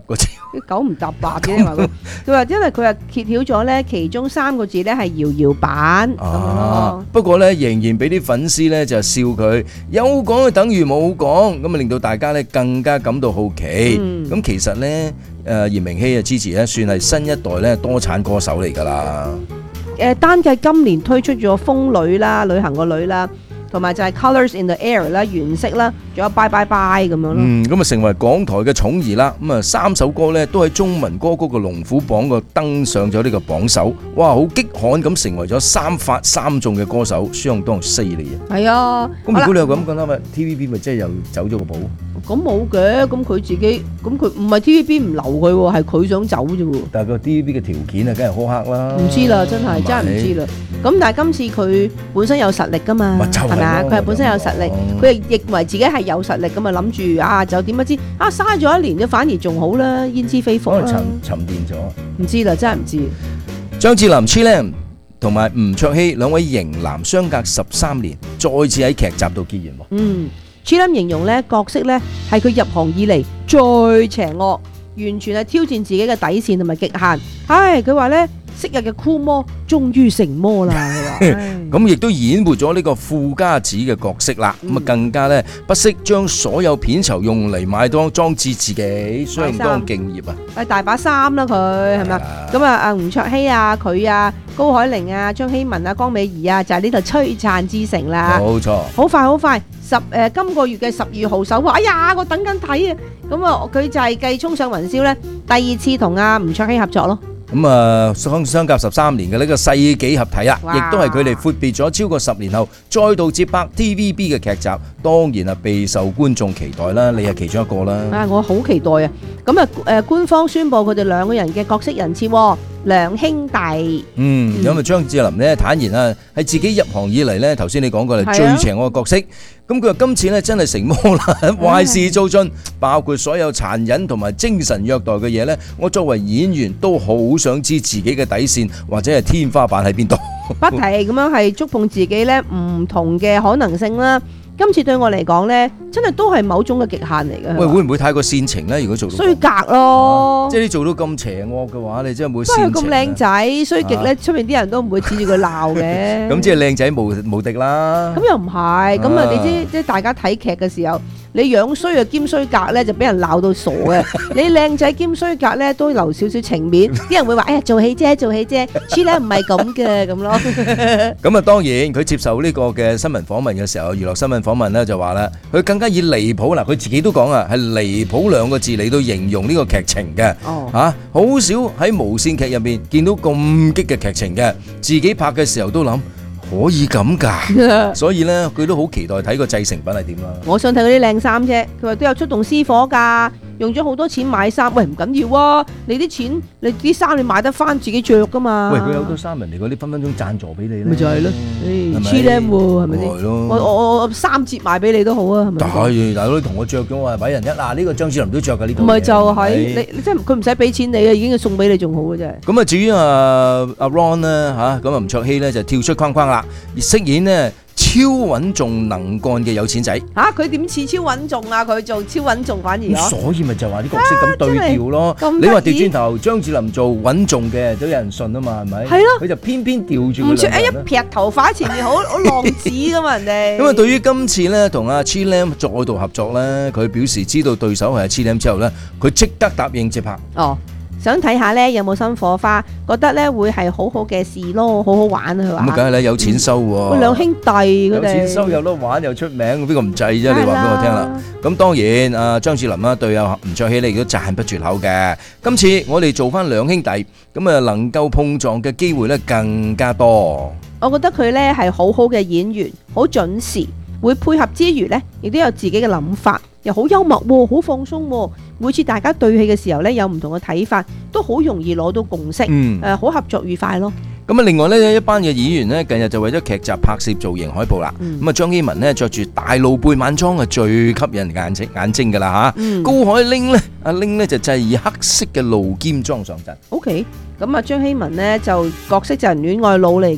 S1: 啲九唔搭八嘅話佢話因為佢係揭曉咗咧，其中3個字咧係搖搖板咁樣咯。
S2: 不過咧仍然俾啲粉絲咧就笑佢有講就等於冇講，咁啊令到大家咧更加感到好奇。咁其實咧炎明熹啊之前咧算係新一代咧多產歌手嚟㗎啦。
S1: 單計今年推出咗風女啦、旅行個女啦，同埋就係 Colours in the Air 啦、原色啦，仲有 Bye Bye Bye 咁樣咯。
S2: 咁啊成為港台嘅寵兒啦。咁啊3首歌咧都喺中文歌曲嘅龍虎榜個登上咗呢個榜首。哇！好激悍咁成為咗3發3中嘅歌手，相當犀利啊！
S1: 係啊。
S2: 咁如果你又咁講啦，咪 TVB 咪真係又走咗個寶？
S1: 咁冇嘅，咁佢自己，咁佢唔係 TVB 唔留佢喎，係佢想走啫喎。
S2: 但係個 TVB 嘅條件啊，梗係苛刻啦。
S1: 唔知啦，真係唔知啦。咁但係今次佢本身有實力噶嘛，係咪啊？佢係本身有實力，佢係認為自己係有實力咁啊，諗住啊就點不知啊嘥咗1年都反而仲好啦，焉知非福啦。
S2: 可能沉澱咗。
S1: 唔知啦，真係唔知。
S2: 張智霖 Chilam 同埋吳卓羲2位型男相隔13年，再次喺劇集度結緣喎。
S1: Chilam 形容咧角色咧係佢入行以嚟最邪惡，完全係挑戰自己嘅底線同埋極限。唉，佢話咧昔日嘅酷魔終於成魔啦。佢話
S2: 咁亦都演活咗呢個富家子嘅角色啦。咁啊更加咧不惜將所有片酬用嚟買當裝置自己，相當敬業啊！
S1: 大把衫啦佢係咪？咁啊吳卓羲啊佢啊高海寧啊張希文啊江美儀啊就係呢度璀璨之城啦。
S2: 冇錯，
S1: 好快。今個月嘅12號首播，哎呀，我等緊睇啊！咁啊，佢就係繼《衝上雲霄》咧，第2次同阿吳卓羲合作咯。
S2: 咁啊，相隔13年嘅呢個世紀合體啦，亦都係佢哋闊別咗超過10年後，再度接拍 TVB 嘅劇集，當然啊備受觀眾期待啦。你係其中一個啦。
S1: 我好期待啊！咁啊，官方宣布佢哋2個人嘅角色人設，兩兄弟。
S2: 咁啊張智霖咧坦言啊，係自己入行以嚟咧，頭先你講過係最邪惡嘅角色。咁佢話今次咧真係成魔啦，壞事做盡，包括所有殘忍同埋精神虐待嘅嘢咧，我作為演員都好想知自己嘅底線或者係天花板喺邊度。
S1: 不停咁樣係觸碰自己咧唔同嘅可能性啦。今次對我嚟講咧，真係都係某種嘅極限嚟嘅。
S2: 喂，會唔會太過煽情咧？如果做到
S1: 衰格咯，
S2: 即係你做到咁邪惡嘅話，你真係冇煽情。
S1: 不過咁靚仔，衰極咧，出面啲人都唔會指住佢鬧嘅。
S2: 咁即係靚仔無敵啦。
S1: 咁又唔係，咁啊你知即係大家睇劇嘅時候，你樣衰啊兼衰格咧，就俾人鬧到傻嘅。你靚仔兼衰格咧，都留少少情面，啲人會話：哎呀，做戲啫，Chilam唔係咁嘅咁咯。
S2: 咁啊，當然佢接受呢個嘅新聞訪問嘅時候，娛樂新聞訪問咧就話啦，佢更加以離譜嗱，佢自己都講啊，係離譜2個字嚟到形容呢個劇情嘅。好少喺無線劇入面見到咁激嘅劇情嘅，自己拍嘅時候都諗可以咁㗎，所以咧佢都好期待睇個製成品係點啦。
S1: 我想睇嗰啲靚衫啫，佢話都有出動私伙㗎。用咗好多錢買衫，喂唔緊要啊！你啲錢，你啲衫你買得翻自己着噶嘛？
S2: 喂，佢有好多衫，人哋嗰啲分分鐘贊助俾你咧，
S1: 咪就係咯，Chilam喎，係咪先？我3折賣俾你都好啊，係咪？
S2: 係，大佬你同我着咗，我係委人一嗱，呢個張智霖都着㗎呢套。
S1: 唔係就係你即係佢唔使俾錢你啊，已經送俾你仲好嘅啫。
S2: 咁啊，至於阿 Ron 咧嚇，咁啊吳卓羲咧就跳出框框啦，而飾演呢超穩重能幹嘅有錢仔。
S1: 佢點似超穩重啊？佢做超穩重反而
S2: 所以咪就話啲角色咁對調咯。你話調轉頭，張智霖做穩重嘅都有人信啊嘛，係咪？係咯。佢就偏偏調住佢。
S1: 唔似一撇頭髮喺前面好浪子噶嘛人哋。
S2: 咁啊，對於今次咧同阿 Chilam 再度合作咧，佢表示知道對手係阿 Chilam 之後咧，佢即刻答應接拍。
S1: 想睇下咧有冇新火花，覺得咧會係好好嘅事咯，好好玩啊！佢話
S2: 咁梗係啦，有錢收喎。
S1: 兩兄弟佢哋
S2: 有錢收有得玩又出名，邊個唔制啫？你話俾我聽啦。咁當然啊，張智霖啦對阿吳卓羲咧亦都讚不絕口嘅。今次我哋做翻兩兄弟，咁啊能夠碰撞嘅機會咧更加多。
S1: 我覺得佢咧係好好嘅演員，好準時，會配合之餘咧，亦都有自己嘅諗法。又好幽默喎，好放鬆喎。每次大家對戲嘅時候咧，有唔同嘅睇法，都好容易攞到共識。好合作愉快咯。
S2: 咁啊，另外呢，一班嘅演員呢，近日就為咗劇集拍攝造型海報啦。咁啊，張希文呢，着住大露背晚裝係最吸引眼睛噶啦嚇。高海寧呢，阿寧呢就製以黑色嘅露肩裝上陣。
S1: OK，咁啊張希文呢就角色就係戀愛腦嚟嘅。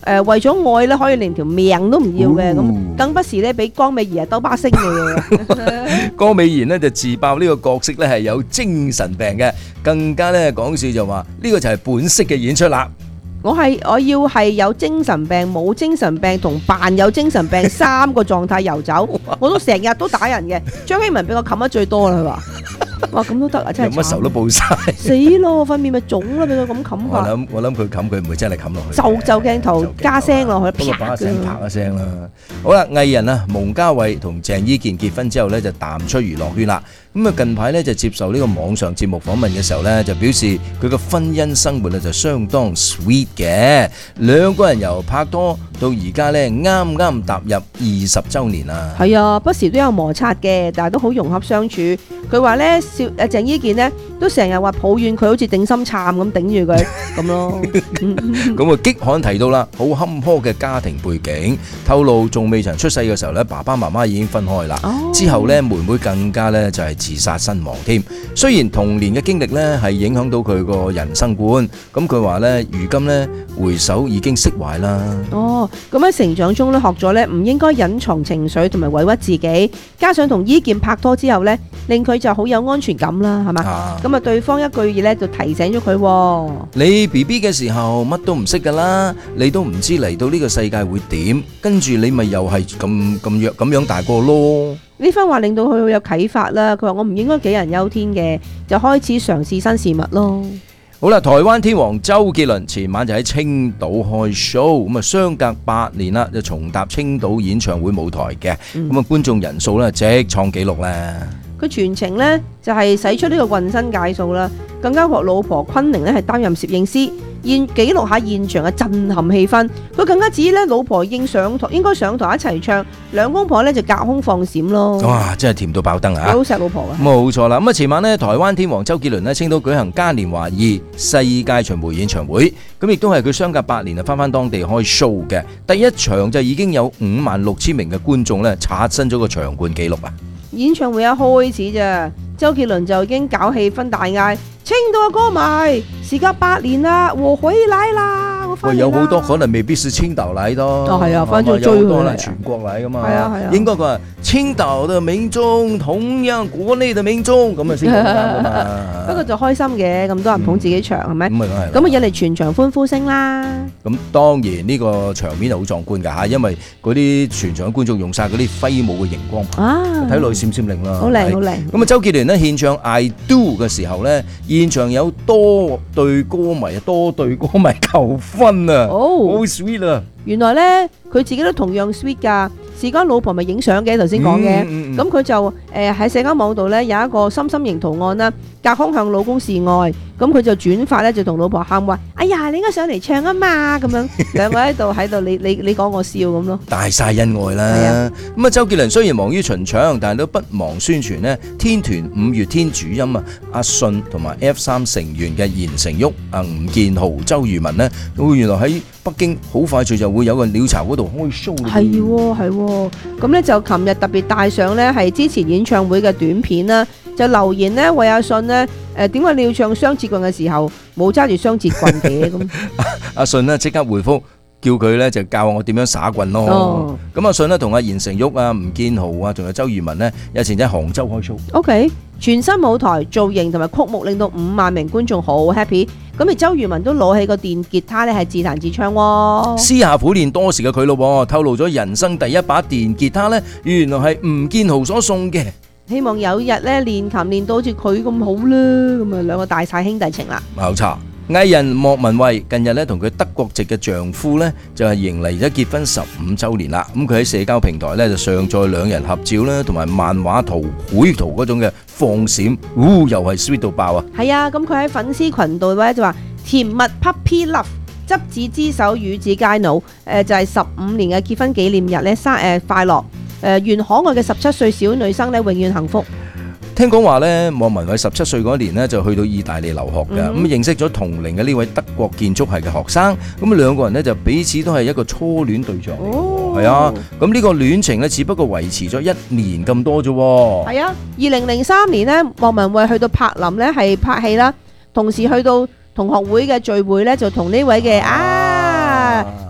S1: 為咗愛咧，可以連條命都唔要嘅，咁更不是咧俾江美儀兜巴星嘅。
S2: 江美賢呢就自爆呢個角色咧係有精神病嘅，更加咧講笑就話呢個就係本色嘅演出啦。
S1: 我要係有精神病、冇精神病同扮有精神病3個狀態遊走，我都成日都打人嘅。張希文俾我冚得最多啦，佢話。哇，咁都得啊！真係
S2: 有乜仇都報晒，
S1: 死咯！塊面咪腫啦，俾佢咁冚法。
S2: 我諗佢冚佢唔會真係冚落去。
S1: 就鏡頭加聲落去，
S2: 不過把聲啪一聲啦。好啦，藝人啊，蒙嘉慧同鄭伊健結婚之後咧就淡出娛樂圈啦。咁啊近排咧就接受呢個網上節目訪問嘅時候咧就表示佢嘅婚姻生活咧就相當 sweet 嘅，兩個人由拍拖到而家咧啱啱踏入20週年啦。
S1: 係啊，不時都有摩擦嘅，但係都好融洽相處。佢話咧鄭伊健呢都成日話抱怨佢好似頂心杉咁頂住佢咁咯。
S2: 咁啊激罕提到啦，好坎坷嘅家庭背景，透露仲未曾出世嘅時候咧，爸爸媽媽已經分開啦。之後咧妹妹更加咧就係自殺身亡添。雖然童年嘅經歷咧係影響到佢個人生觀，咁佢話咧如今咧回首已經釋懷啦。
S1: 哦，咁喺成長中咧學咗咧唔應該隱藏情緒同埋委屈自己，加上同伊健拍拖之後咧，令佢就好有安全感啦，係嘛？咁啊對方一句嘢咧就提醒咗佢。
S2: 你 BB 嘅時候乜都唔識噶啦，你都唔知嚟到呢個世界會點，跟住你咪又係咁樣大個咯。
S1: 呢番話令到佢好有啟發啦。佢話我唔應該杞人憂天嘅，就開始嘗試新事物咯。
S2: 好啦，台灣天王周杰倫前晚就喺青島開 show， 咁啊相隔8年啦，就重踏青島演唱會舞台嘅，咁啊觀眾人數咧直創紀錄咧。
S1: 佢全程咧就係使出呢個渾身解數啦，更加獲老婆昆凌咧係擔任攝影師，記錄下現場嘅震撼氣氛。佢更加指咧老婆應該上台一齊唱，兩公婆咧就隔空放閃咯。
S2: 哇，真係甜到爆燈啊！
S1: 好錫老婆啊！
S2: 冇錯啦，咁啊前晚呢，台灣天王周杰倫呢，青島舉行嘉年華2世界巡迴演唱會，咁亦都係佢相隔8年啊翻當地開 show 嘅。第一場就已經有56,000名嘅觀眾咧刷新咗個場館紀錄啊！
S1: 演唱會一開始咋，周杰倫就已經搞氣氛大嗌：青島嘅歌迷，時隔8年啦，我回來啦！我翻嚟啦！
S2: 有好多可能未必是青島嚟的。
S1: 係啊，翻咗追佢啦，
S2: 全國嚟噶嘛。
S1: 係啊係啊，
S2: 應該佢話青島嘅民眾同樣國內嘅民眾咁啊先啱噶嘛。
S1: 不過就開心嘅，咁多人捧自己場係咪？咁啊引嚟全場歡呼聲啦。
S2: 咁當然呢個場面係好壯觀㗎嚇，因為嗰啲全場嘅觀眾用晒嗰啲揮舞嘅熒光棒，睇落去閃閃靈啦，
S1: 好靚好靚。
S2: 咁啊，周杰倫咧獻唱《I Do》嘅時候咧，現場有多對歌迷求婚啊，好 sweet 啊！
S1: 原來咧佢自己都同樣 sweet 㗎。事關老婆咪影相嘅，頭先講嘅，咁佢就喺社交網度咧有一個心心形圖案啦，隔空向老公示愛，咁佢就轉發咧就同老婆喊話：哎呀，你應該上嚟唱啊嘛，咁樣兩個喺度你講我笑咁咯，
S2: 大晒恩愛啦。咁啊，周杰倫雖然忙於巡場，但係都不忘宣傳呢天團5月天主音啊阿信同埋 F3 成員嘅言承旭、吳建豪、周渝民呢，原來喺北京好快就會有個鳥巢嗰度開 show。
S1: 係咁咧就琴日特別帶上咧係之前演唱會嘅短片啦，就留言咧為阿信咧點解你要唱雙節棍嘅時候冇揸住雙節棍嘅咁？
S2: 阿信呢即刻回覆叫佢咧就教我點樣耍棍咯。咁阿信呢同阿言承旭啊、吳建豪啊，仲有周渝民呢，日前喺杭州開 show。
S1: OK， 全新舞台造型同埋曲目令到5萬名觀眾好 happy。咁而周渝民都攞起個電吉他咧係自彈自唱喎。
S2: 私下苦練多時嘅佢咯，透露咗人生第一把電吉他咧，原來係吳建豪所送嘅。
S1: 希望有日咧練琴練到好似佢咁好啦，咁啊兩個大晒兄弟情啦。
S2: 冇錯。藝人莫文蔚近日咧同佢德國籍嘅丈夫咧就係迎嚟咗結婚15週年啦。咁佢喺社交平台咧就上載兩人合照啦，同埋漫畫圖繪圖嗰種嘅放閃，又係 sweet 到爆啊！
S1: 係啊，咁佢喺粉絲群度咧就話甜蜜 puppy love， 執子之手與子偕老，就係15年嘅結婚紀念日咧快樂，願可愛嘅17歲小女生咧永遠幸福。
S2: 聽講話咧，莫文蔚17歲嗰年咧就去到意大利留學嘅，咁認識咗同齡嘅呢位德國建築系嘅學生，咁兩個人咧就彼此都係一個初戀對象嚟嘅，係啊，咁呢個戀情咧只不過維持咗1年咁多啫。
S1: 係啊，2003年咧，莫文蔚去到柏林咧係拍戲啦，同時去到同學會嘅聚會咧就同呢位嘅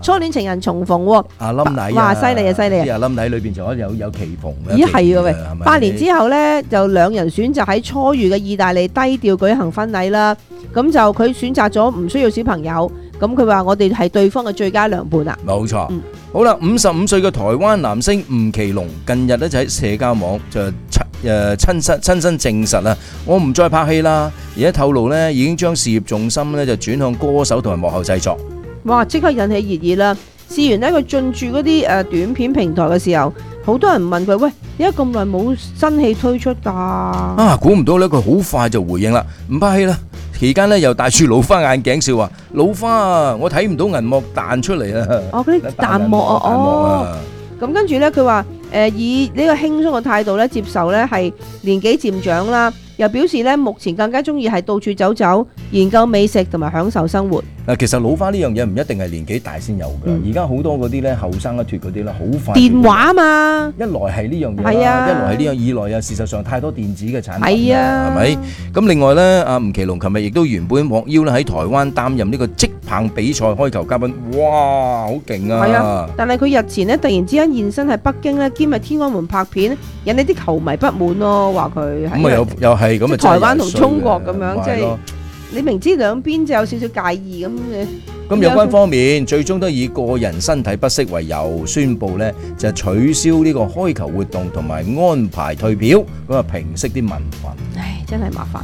S1: 初戀情人重逢喎。
S2: 阿冧奶
S1: 哇，犀利啊，犀利啊！
S2: 啲阿冧奶裏邊仲有棋逢嘅。
S1: 咦，係喎喂
S2: 係咪
S1: ！8年之後咧，就兩人選擇喺初遇嘅意大利低調舉行婚禮啦。咁就佢選擇咗唔需要小朋友。咁佢話我哋係對方嘅最佳良伴啊！
S2: 冇錯。好啦，55歲嘅台灣男星吳奇隆近日咧就喺社交網就親身證實啦，我唔再拍戲啦，而家透露咧已經將事業重心咧就轉向歌手同埋幕後製作。
S1: 哇！即刻引起熱議啦！試完呢，佢進駐嗰啲短片平台嘅時候，好多人問佢：喂，點解咁耐冇新戲推出㗎？
S2: 估唔到咧，佢好快就回應啦，唔拍戲啦。期間咧又戴住老花眼鏡笑話：老花啊，我睇唔到銀幕彈出嚟啊！
S1: 哦，嗰啲彈幕啊，咁跟住咧，佢話以呢個輕鬆嘅態度咧接受咧係年紀漸長啦，又表示咧目前更加中意係到處走走，研究美食同埋享受生活。
S2: 其實老花呢樣嘢唔一定係年紀大先有嘅，而家好多嗰啲咧後生一脱嗰啲咧，好快
S1: 電話嘛，
S2: 一來係呢樣嘢，
S1: 係啊，
S2: 一來係呢樣，二來啊，事實上太多電子嘅產品，
S1: 係啊，
S2: 係咪？咁另外咧，阿吳奇隆琴日亦都原本獲邀咧喺台灣擔任呢個職棒比賽開球嘉賓，哇，好勁啊！
S1: 係啊，但係佢日前咧突然之間現身喺北京咧，兼喺天安門拍片，引起啲球迷不滿咯，話佢
S2: 咁啊又係咁啊，
S1: 台灣同中國咁樣，即係你明知兩邊就有少少介意咁嘅。
S2: 咁有關方面最終都以個人身體不適為由，宣布咧就取消呢個開球活動同埋安排退票，咁啊平息啲民憤。
S1: 唉，真係麻煩。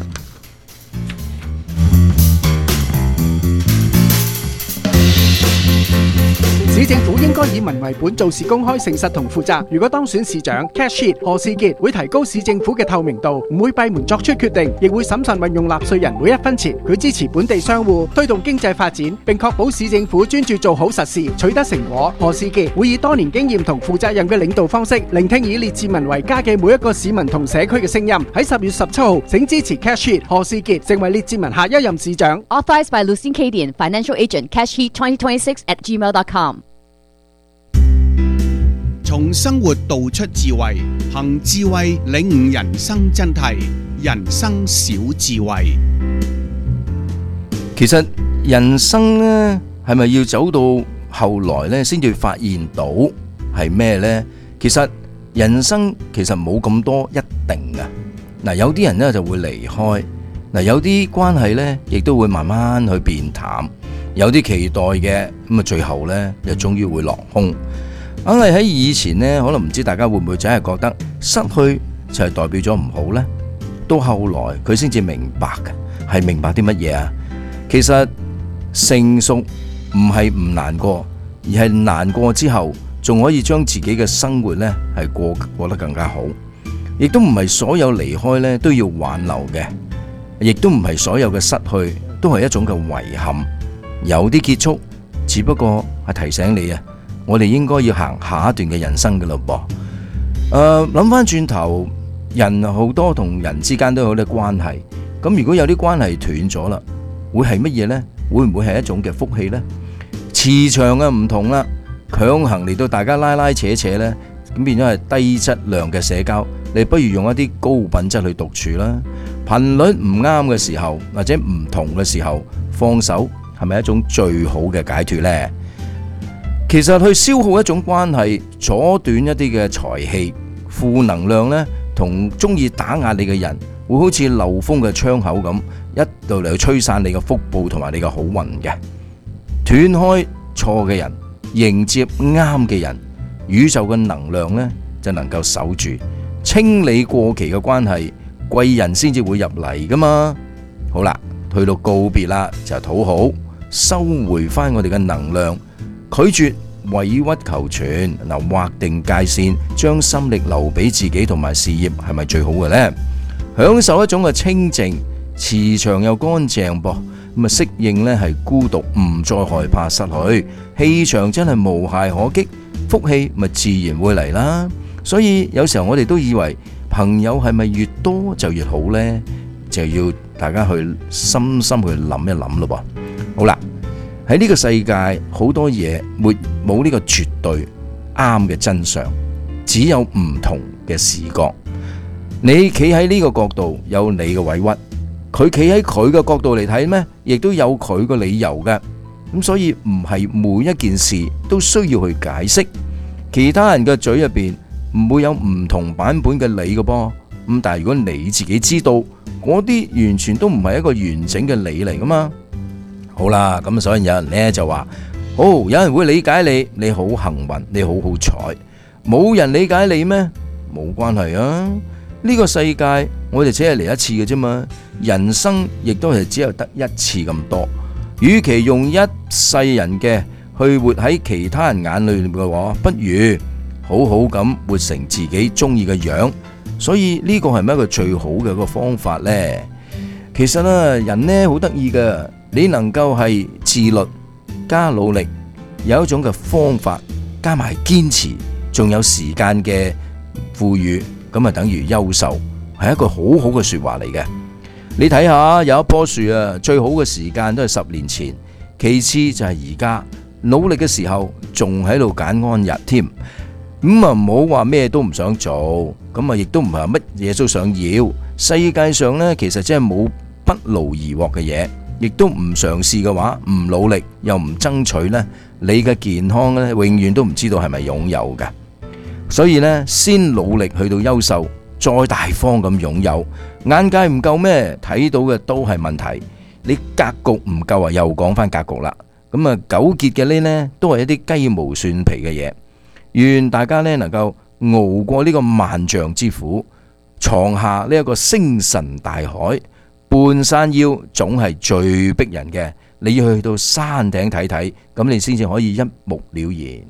S3: 市政府應該以民為本，做事公開、誠實同負責。如果當選市長 Cash Heat 何士傑會提高市政府嘅透明度，唔會閉門作出決定，亦會審慎運用納稅人每一分錢。佢支持本地商戶推動經濟發展，並確保市政府專注做好實事，取得成果。何士傑會以多年經驗同負責任嘅領導方式，聆聽以列治文為家嘅每一個市民同社區嘅聲音。喺10月17號，請支持 Cash Heat 何士傑成為列治文下一任市長。
S4: Authorized by Lucien Cadian, Financial Agent, cashheat2026@gmail.com。
S10: 從生活道出智慧，憑智慧領悟人生真諦。人生小智慧。
S2: 其實人生呢，係咪要走到後來呢先至發現到係咩呢？其實人生其實冇咁多一定㗎。嗱，有啲人呢就會離開，嗱，有啲關係呢亦都會慢慢去變淡，有啲期待嘅咁啊，最後呢又終於會落空。硬係喺以前呢，可能唔知大家會唔會真係覺得失去就係代表咗唔好呢？到後來佢先至明白嘅，係明白啲乜嘢啊？其實成熟唔係唔難過，而係難過之後仲可以將自己嘅生活呢係過得更加好。亦都唔係所有離開呢都要挽留嘅，亦都唔係所有嘅失去都係一種嘅遺憾。有啲結束只不過係提醒你啊，我哋應該要行下一段嘅人生㗎咯噃。諗翻轉頭，人好多同人之間都有啲關係，咁如果有啲關係斷咗啦，會係乜嘢呢？會唔會係一種嘅福氣呢？磁場啊唔同啦，強行嚟到大家拉拉扯扯呢，咁變咗係低質量嘅社交，你不如用一啲高品質去獨處啦。頻率唔啱嘅時候，或者唔同嘅時候，放手係咪一種最好嘅解脫呢？其實去消耗一種關係，阻斷一啲嘅財氣、負能量呢，同中意打壓你嘅人，會好似漏風嘅窗口咁，一度嚟去吹散你嘅福報同埋你嘅好運嘅。斷開錯嘅人，迎接啱嘅人，宇宙嘅能量呢就能夠守住。清理過期嘅關係，貴人先至會入嚟噶嘛。好啦，去到告別啦，就討好，收回翻我哋嘅能量。拒絕委屈求全，嗱，劃定界線，將心力留俾自己同埋事業，係咪最好嘅呢？享受一種嘅清靜，磁場又乾淨噃，咁啊適應呢係孤獨，唔再害怕失去，氣場真係無懈可擊，福氣咪自然會嚟啦。所以有時候我哋都以為朋友係咪越多就越好呢？就要大家去深深去諗一諗咯噃。好啦。喺呢個世界好多嘢冇呢個絕對啱嘅真相，只有唔同嘅視角。你企喺呢個角度有你嘅委屈，佢企喺佢嘅角度嚟睇咩，亦都有佢個理由嘅。 咁所以唔係每一件事都需要去解釋，其他人嘅嘴入邊唔會有唔同版本嘅你嘅噃。咁但係如果你自己知道嗰啲完全都唔係一個完整嘅你嚟噶嘛。好啦，咁所以有人呢就話，有人會理解你，你好幸運，你好好彩。冇人理解你咩？冇關係啊。呢個世界我哋只係嚟一次嘅啫嘛，人生亦都係只有得一次咁多。與其用一世人嘅去活喺其他人眼裏嘅話，不如好好咁活成自己中意嘅樣。所以呢個係咪一個最好嘅一個方法呢？其實人呢好得意嘅，你能夠係自律加努力，有一種嘅方法加埋堅持，仲有時間嘅賦予，咁啊等於優秀，係一個好好嘅說話嚟嘅。你睇下有一棵樹啊，最好嘅時間都係10年前，其次就係而家，努力嘅時候仲喺度揀安逸添。咁啊唔好話咩都唔想做，咁啊亦都唔係話乜嘢都想要。世界上呢，其實真係冇不勞而獲嘅嘢，亦都唔嘗試嘅話，唔努力又唔爭取呢，你嘅健康呢，永遠都唔知道係咪擁有嘅。所以呢，先努力去到優秀，再大方咁擁有。眼界唔夠咩？睇到嘅都係問題。你格局唔夠啊，又講翻格局啦。咁啊，糾結嘅呢，都係一啲雞毛蒜皮嘅嘢。願大家呢能夠熬過呢個萬丈之苦，闖下呢一個星辰大海。半山腰總係最逼人嘅，你要去到山頂睇睇，咁你先至可以一目了然。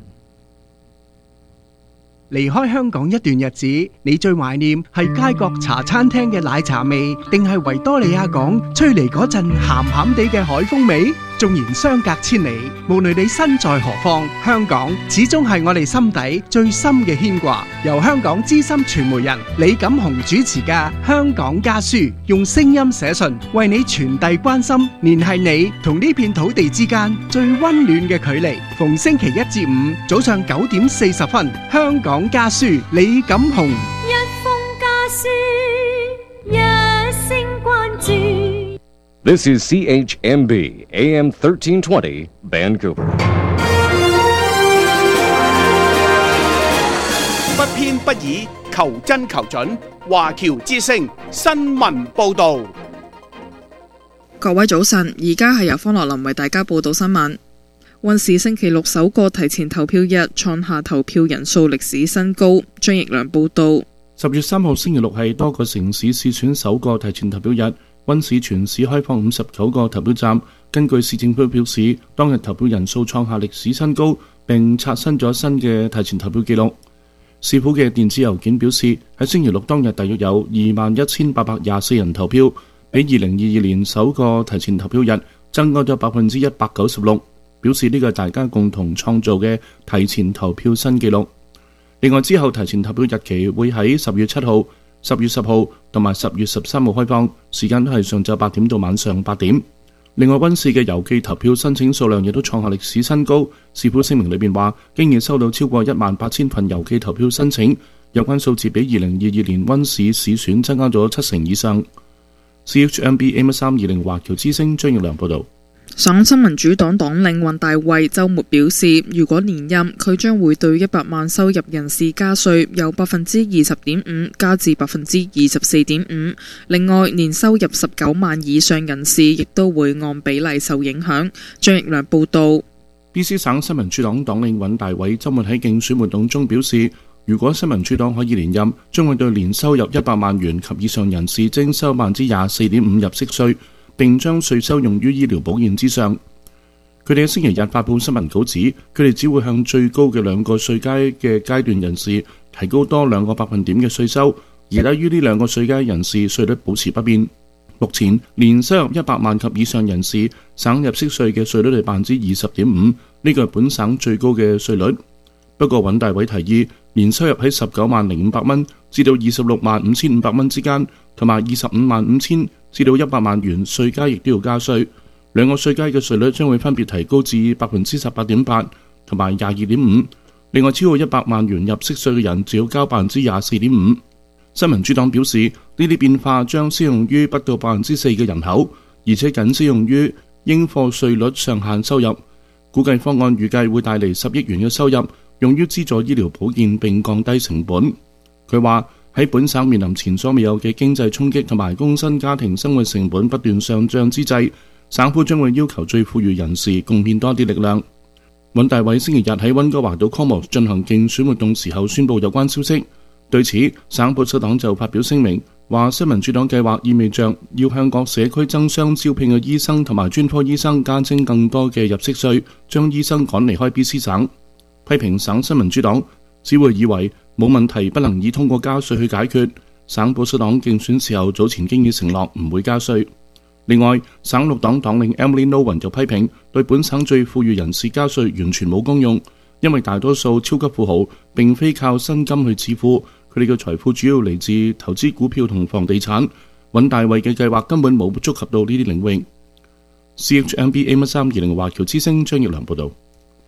S3: 離開香港一段日子，你最懷念係街角茶餐廳嘅奶茶味，定係維多利亞港吹嚟嗰陣鹹鹹地嘅海風味？縱然相隔千里，無論你身在何方，香港始終係我哋心底最深嘅牽掛。由香港資深傳媒人李錦雄主持嘅《香港家書》，用聲音寫信，為你傳遞關心，聯繫你同呢片土地之間最溫暖嘅距離。逢星期一至五早上9點40分，《香港家書》李錦雄。
S7: 一封家書，一聲關注。
S14: This is CHMB AM 1320 Vancouver.
S10: 不偏不倚，求真求準。華僑之聲新聞報導。
S15: 各位早晨，而家係由方樂林為大家報道新聞。溫市星期六首個提前投票日，創下投票人數歷史新高。張奕良報道。
S16: 10月3號星期六係多個城市試選首個提前投票日。溫市全市開放59個投票站，根據市政府表示，當日投票人數創下歷史新高，並刷新咗新嘅提前投票記錄。市府嘅電子郵件表示，喺星期六當日大約有21,824人投票，比2022年首個提前投票日增加咗196%，表示呢個係大家共同創造嘅提前投票新紀錄。另外之後提前投票日期會喺10月7號、10月10號同埋10月13號開放，時間都係上晝8點到晚上8點。另外，溫市嘅郵寄投票申請數量亦都創下歷史新高。市府聲明裏面話，經已收到超過18,000份郵寄投票申請，有關數字比2022年溫市市選增加咗70%以上。CHMB AM320 華僑之聲張奕良報導。
S15: 省新民主黨黨領尹大衛週末表示，如果連任，佢將會對100萬收入人士加稅，由20.5%加至24.5%。另外，年收入19萬以上人士亦都會按比例受影響。張奕良報導。
S16: BC 省新民主黨黨領尹大偉週末喺競選活動中表示，如果新民主黨可以連任，將會對年收入100萬元及以上人士徵收24.5%入息稅，並將稅收用於醫療保健之上。佢哋喺星期日發布新聞稿指，佢哋只會向最高嘅2個稅階嘅階段人士提高多2個百分點嘅稅收，而低於呢2個稅階人士稅率保持不變。目前年收入100萬及以上人士省入息稅嘅稅率係 20.5%， 呢個係本省最高嘅稅率。不過尹大偉提議，年收入喺19.5萬蚊至到26.5,500蚊之間，同埋25.5千至到100萬元稅階亦都要加稅。2個稅階嘅稅率將會分別提高至 18.8% 同埋 22.5%。另外，超過100萬元入息稅嘅人就要交 24.5%。新民主黨表示，呢啲變化將適用於不到 4% 嘅人口，而且僅適用於應課稅率上限收入， 估計方案預計會帶嚟10億元嘅收入，用於資助醫療保健並降低成本。佢話喺本省面臨前所未有嘅經濟衝擊同埋工薪家庭生活成本不斷上漲之際，省府將會要求最富裕人士貢獻多啲力量。尹大偉星期日喺溫哥華島 Comox 進行競選活動時候宣布有關消息。對此，省保守黨就發表聲明，話新民主黨計劃意味着要向各社區爭相招聘嘅醫生同埋專科醫生加徵更多嘅入息稅，將醫生趕離開 BC 省。批評省新民主黨只會以為冇問題不能以通過加稅去解決。省保守黨競選時候早前經已承諾唔會加稅。另外，省綠黨黨領 Emily Nowen 就批評對本省最富裕人士加稅完全冇功用，因為大多數超級富豪並非靠薪金去致富，佢哋嘅財富主要嚟自投資股票同房地產。尹大偉嘅計劃根本冇觸及到呢啲領域。CHMB AM320 華僑之聲張奕良報導。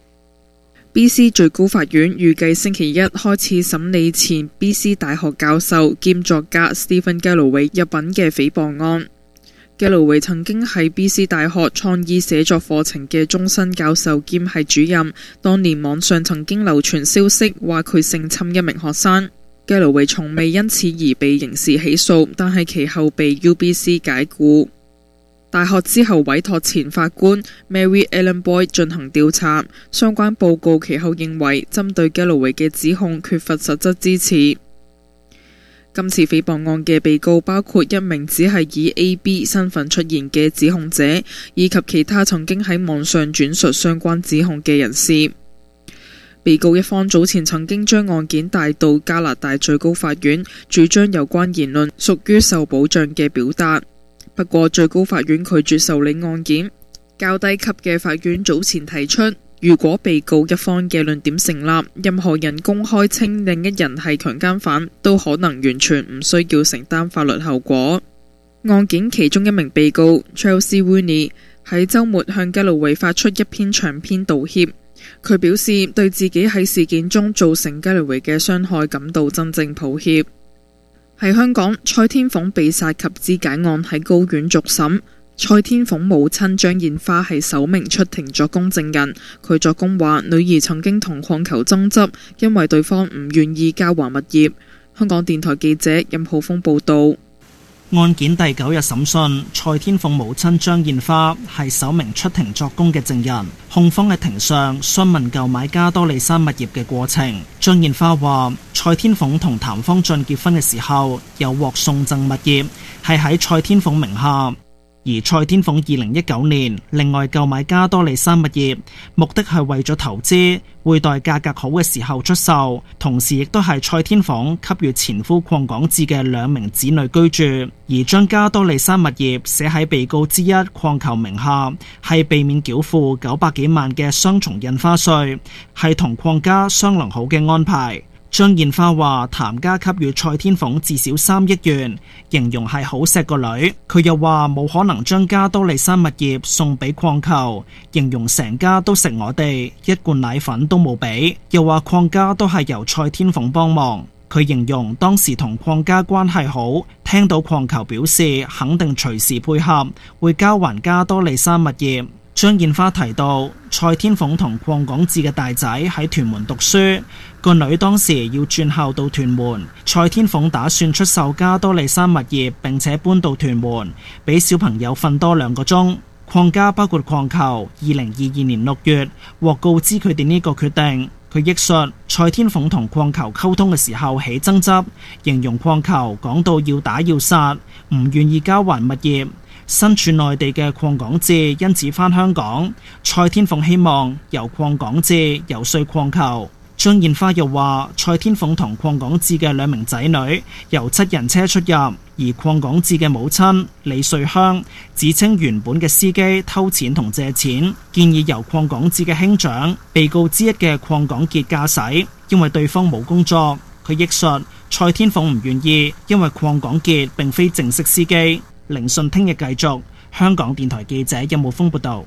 S15: BC 最高法院預計星期一開始審理前 BC 大學教授兼作家 Stephen Galloway 入稟嘅誹謗案。Galloway 曾經係 BC 大學創意寫作課程嘅終身教授兼係主任，當年網上曾經流傳消息話佢性侵一名學生。Galloway 從未因此而被刑事起訴，但係其後被 UBC 解僱。大學之後委託前法官 Mary Ellen Boyd 進行調查，相關報告其後認為針對 Galloway 嘅指控缺乏實質支持。今次誹謗案嘅被告包括一名只係以 AB 身份出現嘅指控者，以及其他曾經喺網上轉述相關指控嘅人士。被告一方早前曾經將案件帶到加拿大最高法院，主張有關言論屬於受保障嘅表達。不過最高法院拒絕受理案件。較低級嘅法院早前提出，如果被告一方嘅論點成立，任何人公開稱另一人係強姦犯，都可能完全唔需要承擔法律後果。案件其中一名被告 Chelsea Rooney 喺週末向 Galloway 發出一篇長篇道歉。佢表示對自己喺事件中造成 Galloway 嘅傷害感到真正抱歉。喺香港，蔡天鳳被殺及肢解案喺高院續審。蔡天鳳母親張燕花係首名出庭作供證人。佢作供話，女兒曾經同鄺球爭執，因為對方唔願意交還物業。香港電台記者任浩峰報導。
S8: 案件第9日審訊，蔡天鳳母親張燕花係首名出庭作供嘅證人。控方喺庭上詢問購買加多利山物業嘅過程。張燕花話，蔡天鳳同譚方俊結婚嘅時候有獲送贈物業，係喺蔡天鳳名下。而蔡天鳳2019年另外購買加多利山物業，目的係為咗投資，會待價格好嘅時候出售，同時亦都係蔡天鳳給予前夫鄺港智嘅2名子女居住。而將加多利山物業寫喺被告之一鄺球名下，係避免繳付900幾萬嘅雙重印花稅，係同鄺家商量好嘅安排。張燕花話，譚家給予蔡天鳳至少3億元，形容係好錫個女。佢又話冇可能將加多利山物業送俾鄺球，形容成家都食我哋，一罐奶粉都冇俾。又話鄺家都係由蔡天鳳幫忙。佢形容當時同鄺家關係好，聽到鄺球表示肯定隨時配合，會交還加多利山物業。張燕花提到，蔡天鳳同鄺港智嘅大仔喺屯門讀書，個女當時要轉校到屯門，蔡天鳳打算出售加多利山物業，並且搬到屯門，俾小朋友瞓多2個鐘。鄺家包括鄺球，2022年6月獲告知佢哋呢個決定。佢憶述蔡天鳳同鄺球溝通嘅時候起爭執，形容鄺球講到要打要殺，唔願意交還物業。身處內地嘅鄺港智因此返香港，蔡天鳳希望由鄺港智游說鄺球。張燕花又話，蔡天鳳同鄺港智嘅2名仔女由7人車出入，而鄺港智嘅母親李瑞香指稱原本嘅司機偷錢同借錢，建議由鄺港智嘅兄長被告之一嘅鄺港傑駕駛，因為對方冇工作。佢憶述蔡天鳳唔願意，因為鄺港傑並非正式司機。聆訊聽日繼續。香港電台記者任慕峰報道。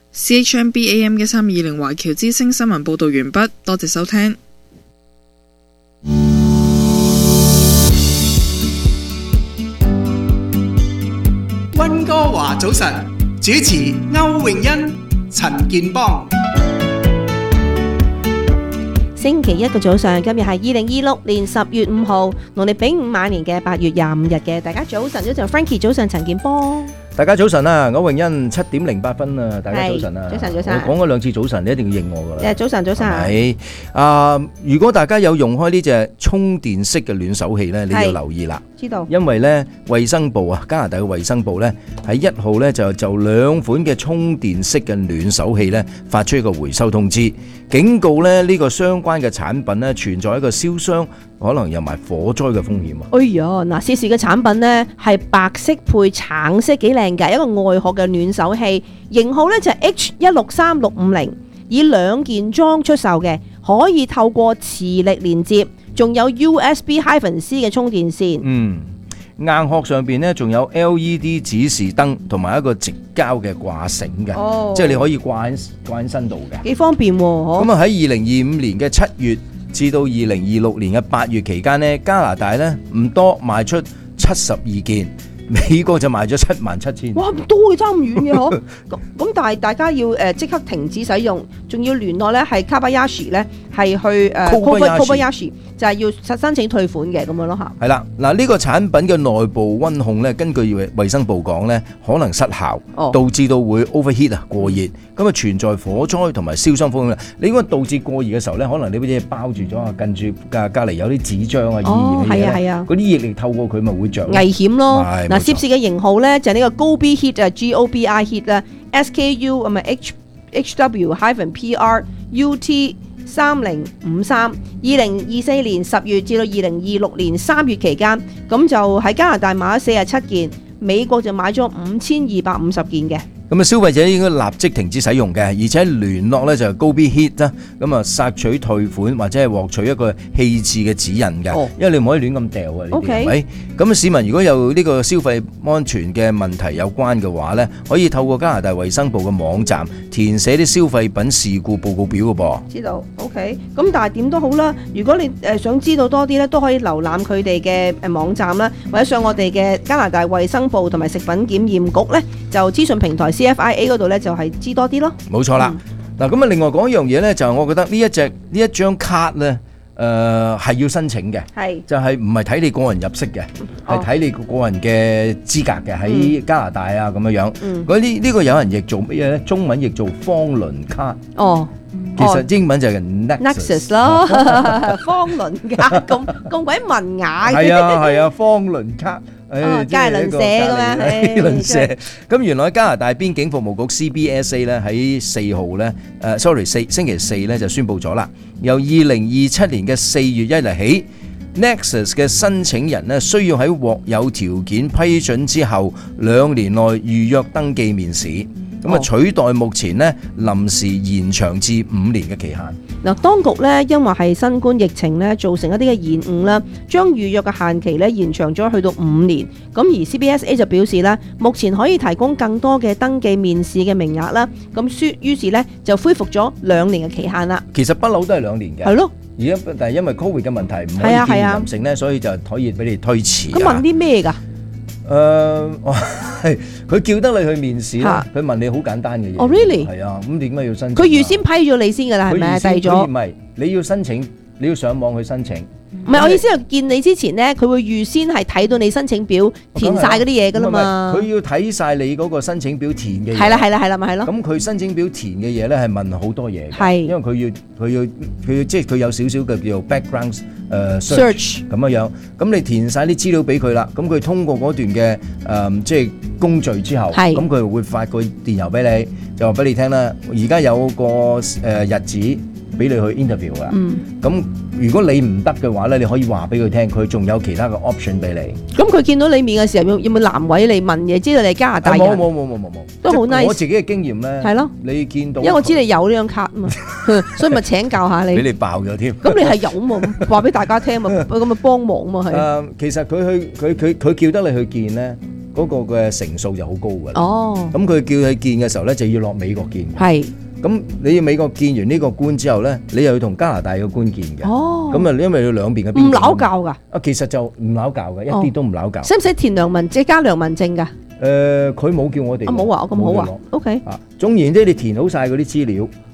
S15: CHMB AM1320 華僑之聲新聞報道完畢，多謝收聽。
S3: 溫哥華早晨，主持歐詠欣、陳健邦。
S1: 星期一嘅早上，今日係2026年10月5號，農曆丙午晚年嘅8月25日嘅。大家早晨，早晨 Frankie， 早晨陳健邦。
S2: 大家早晨啊！我榮恩7:08啊！大家早晨啊！
S1: 早晨早晨。
S2: 我講咗2次早晨，你一定要應我噶啦。
S1: 早晨早晨。
S2: 係如果大家有用開呢隻充電式嘅暖手器咧，你要留意啦。
S1: 知道。因
S2: 為咧，衛生部啊，加拿大嘅衛生部咧喺1號咧就2款嘅充電式嘅暖手器咧發出一個回收通知，警告咧呢個相關嘅產品咧存在一個燒傷，可能有埋火災嘅風險啊！
S1: 哎呀，嗱，涉事嘅產品呢係白色配橙色，幾靚㗎，一個外殼嘅暖手器，型號呢就係 H163650，以2件裝出售嘅，可以透過磁力連接，仲有 USB-C 嘅充電線。
S2: 硬殼上邊呢仲有 LED 指示燈同埋一個直膠嘅掛繩嘅，即係你可以掛喺身度嘅，
S1: 幾方便喎！
S2: 咁啊喺2025年嘅7月至到2026年嘅8月期間呢，加拿大呢唔多賣出72件，美國就賣咗77,000。
S1: 哇，唔多嘅，爭咁遠嘅嗬。咁但係大家要即刻停止使用，仲要聯絡咧係 Kobayashi 咧係去Kobayashi 就係要申請退款嘅咁樣咯嚇。
S2: 係啦，嗱呢個產品嘅內部溫控咧，根據衛生部講咧，可能失效，導致到會 overheat 啊過熱，咁啊存在火災同埋燒傷風險。你應該導致過熱嘅時候咧，可能你啲嘢包住咗啊，近住隔離有啲紙張啊、易燃嘅嘢咧，嗰啲熱力透過佢咪會着
S1: 危險咯。嗱，涉事嘅型號咧就係呢個 Gobi Heat 啊 ，GOBI Heat 啦 ，SKU 咁啊 HW-PR UT3053， 2024年10月至到2026年3月期間，咁就喺加拿大買咗47件，美國就買咗5250件嘅。
S2: 咁啊，消費者應該立即停止使用嘅，而且聯絡咧就係 Gobi Heat 啦，咁啊索取退款或者係獲取一個棄置嘅指引嘅，因為你唔可以亂咁掉啊，呢啲係咪？咁啊，市民如果有呢個消費安全嘅問題有關嘅話咧，可以透過加拿大衛生部嘅網站填寫啲消費品事故報告表嘅噃。
S1: 知道 ，OK。咁但係點都好啦，如果你想知道多啲咧，都可以瀏覽佢哋嘅網站啦，或者上我哋嘅加拿大衛生部同埋食品檢驗局咧就資訊平台。CFIA 嗰度咧就係知多啲咯，
S2: 冇錯啦。嗱咁啊，另外講一樣嘢咧，就係我覺得呢一張卡咧，係要申請嘅，就係唔係睇你個人入息嘅，係睇你個人嘅資格嘅，喺加拿大啊咁樣樣。呢個有人譯做乜嘢咧？中文譯做方輪卡。其實英文就係 Nexus
S1: 咯，方輪卡咁鬼文雅嘅。
S2: 係啊，方輪卡。
S1: 加鄰舍嘅咩？
S2: 鄰舍咁原來加拿大邊境服務局 CBSA 咧喺4號咧星期4咧就宣布咗啦，由2027年嘅4月1日起 ，Nexus 嘅申請人咧需要喺獲有條件批准之後2年內預約登記面試。咁啊，取代目前咧臨時延長至5年嘅期限。
S1: 嗱，當局咧因為係新冠疫情咧造成一啲嘅延誤啦，將預約嘅限期咧延長咗去到5年。咁而 CBSA 就表示咧，目前可以提供更多嘅登記面試嘅名額啦。咁於是咧就恢復咗2年嘅期限啦。
S2: 其實不嬲都係2年嘅。係咯。而家但係因為 Covid 嘅問題唔可以見面性咧，所以就可以俾你推遲。
S1: 咁問啲咩㗎？
S2: 佢叫得你去面試啦，佢問你好簡單嘅嘢。
S1: really？
S2: 係啊，咁點解要申請？
S1: 佢預先批咗你先㗎啦，係咪？遞咗。
S2: 唔係，你要申請，你要上網去申請。
S1: 唔係，我意思係見你之前咧，佢會預先係睇到你申請表填晒嗰啲嘢㗎啦嘛。
S2: 佢要睇晒你嗰個申請表填嘅嘢。
S1: 係啦，咪係咯。
S2: 咁佢申請表填嘅嘢咧係問好多嘢嘅。
S1: 係。因
S2: 為佢要即係佢有少少嘅叫做 background search 咁樣。咁你填晒啲資料俾佢啦，咁佢通過嗰段嘅即係工序之後，咁佢會發個電郵俾你，就話俾你聽啦。而家有個日子俾你去 interview 㗎。咁如果你唔得嘅話咧，你可以話俾佢聽，佢仲有其他嘅 option 俾你。
S1: 咁佢見到你面嘅時候，有冇難為你問嘢？知道你係加拿大人？
S2: 冇，
S1: 都好 nice。
S2: 我自己嘅經驗咧，
S1: 係咯，
S2: 你見到，
S1: 因為我知你有呢張卡啊嘛，所以咪請教下你。
S2: 俾你爆咗添。
S1: 咁你係有嘛？話俾大家聽嘛，咁咪幫忙嘛係。
S2: 其實佢叫得你去見咧，嗰個嘅成數就好高㗎啦。咁佢叫你見嘅時候咧，就要落美國見。
S1: 係。
S2: 咁你要美國見完呢個官之後咧，你又要同加拿大嘅官見嘅。咁啊，因為要兩邊嘅邊境。唔撈教㗎？其實就唔撈教嘅，一啲都唔撈教。
S1: 使唔使填良民即係加良民證㗎？
S2: 佢冇叫我哋。
S1: 冇話我咁好啊。OK。
S2: 總言之，你填好晒嗰啲資料，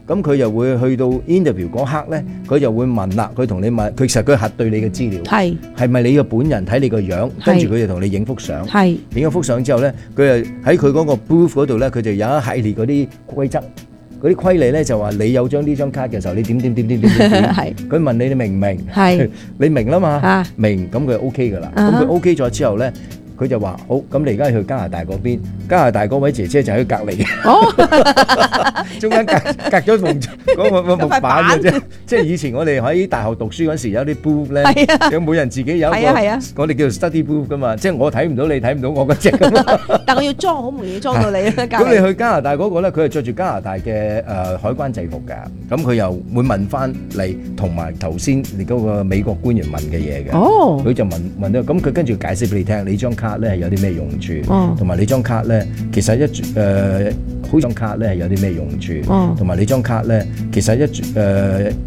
S2: 咁佢又會去到 interview 嗰刻咧，佢就會問啦，佢同你問，其實佢核對你嘅資料，係咪你嘅本人，睇你個樣，跟住佢就同你影幅相，影咗幅相之後咧，佢就喺佢嗰個 booth 嗰度咧，佢就有一系列嗰啲規則。嗰啲規例咧就話你有呢張卡嘅時候，你點，佢問你明唔明？你明啦嘛？明，咁佢 OK 噶啦。咁佢 OK 咗之後咧，佢就話好，咁你而家去加拿大嗰邊，加拿大嗰位姐姐就喺隔離，中間隔咗個木板嘅啫。即係以前我哋喺大學讀書嗰時有啲 booth 咧，有每人自己有一個，我哋叫做 study booth 噶嘛，即係我睇唔到你睇唔到我嗰隻咁嘛。
S1: 但我要裝好唔容易裝到你啦。
S2: 咁你去加拿大嗰個咧，佢係着住加拿大嘅海關制服㗎，咁佢又會問翻你同埋頭先你嗰個美國官員問嘅嘢嘅。佢就問到，咁佢跟住解釋俾你聽，你張卡咧係有啲咩用處，同埋你張卡咧其實好張卡咧係有啲咩用處，同埋你張卡咧其實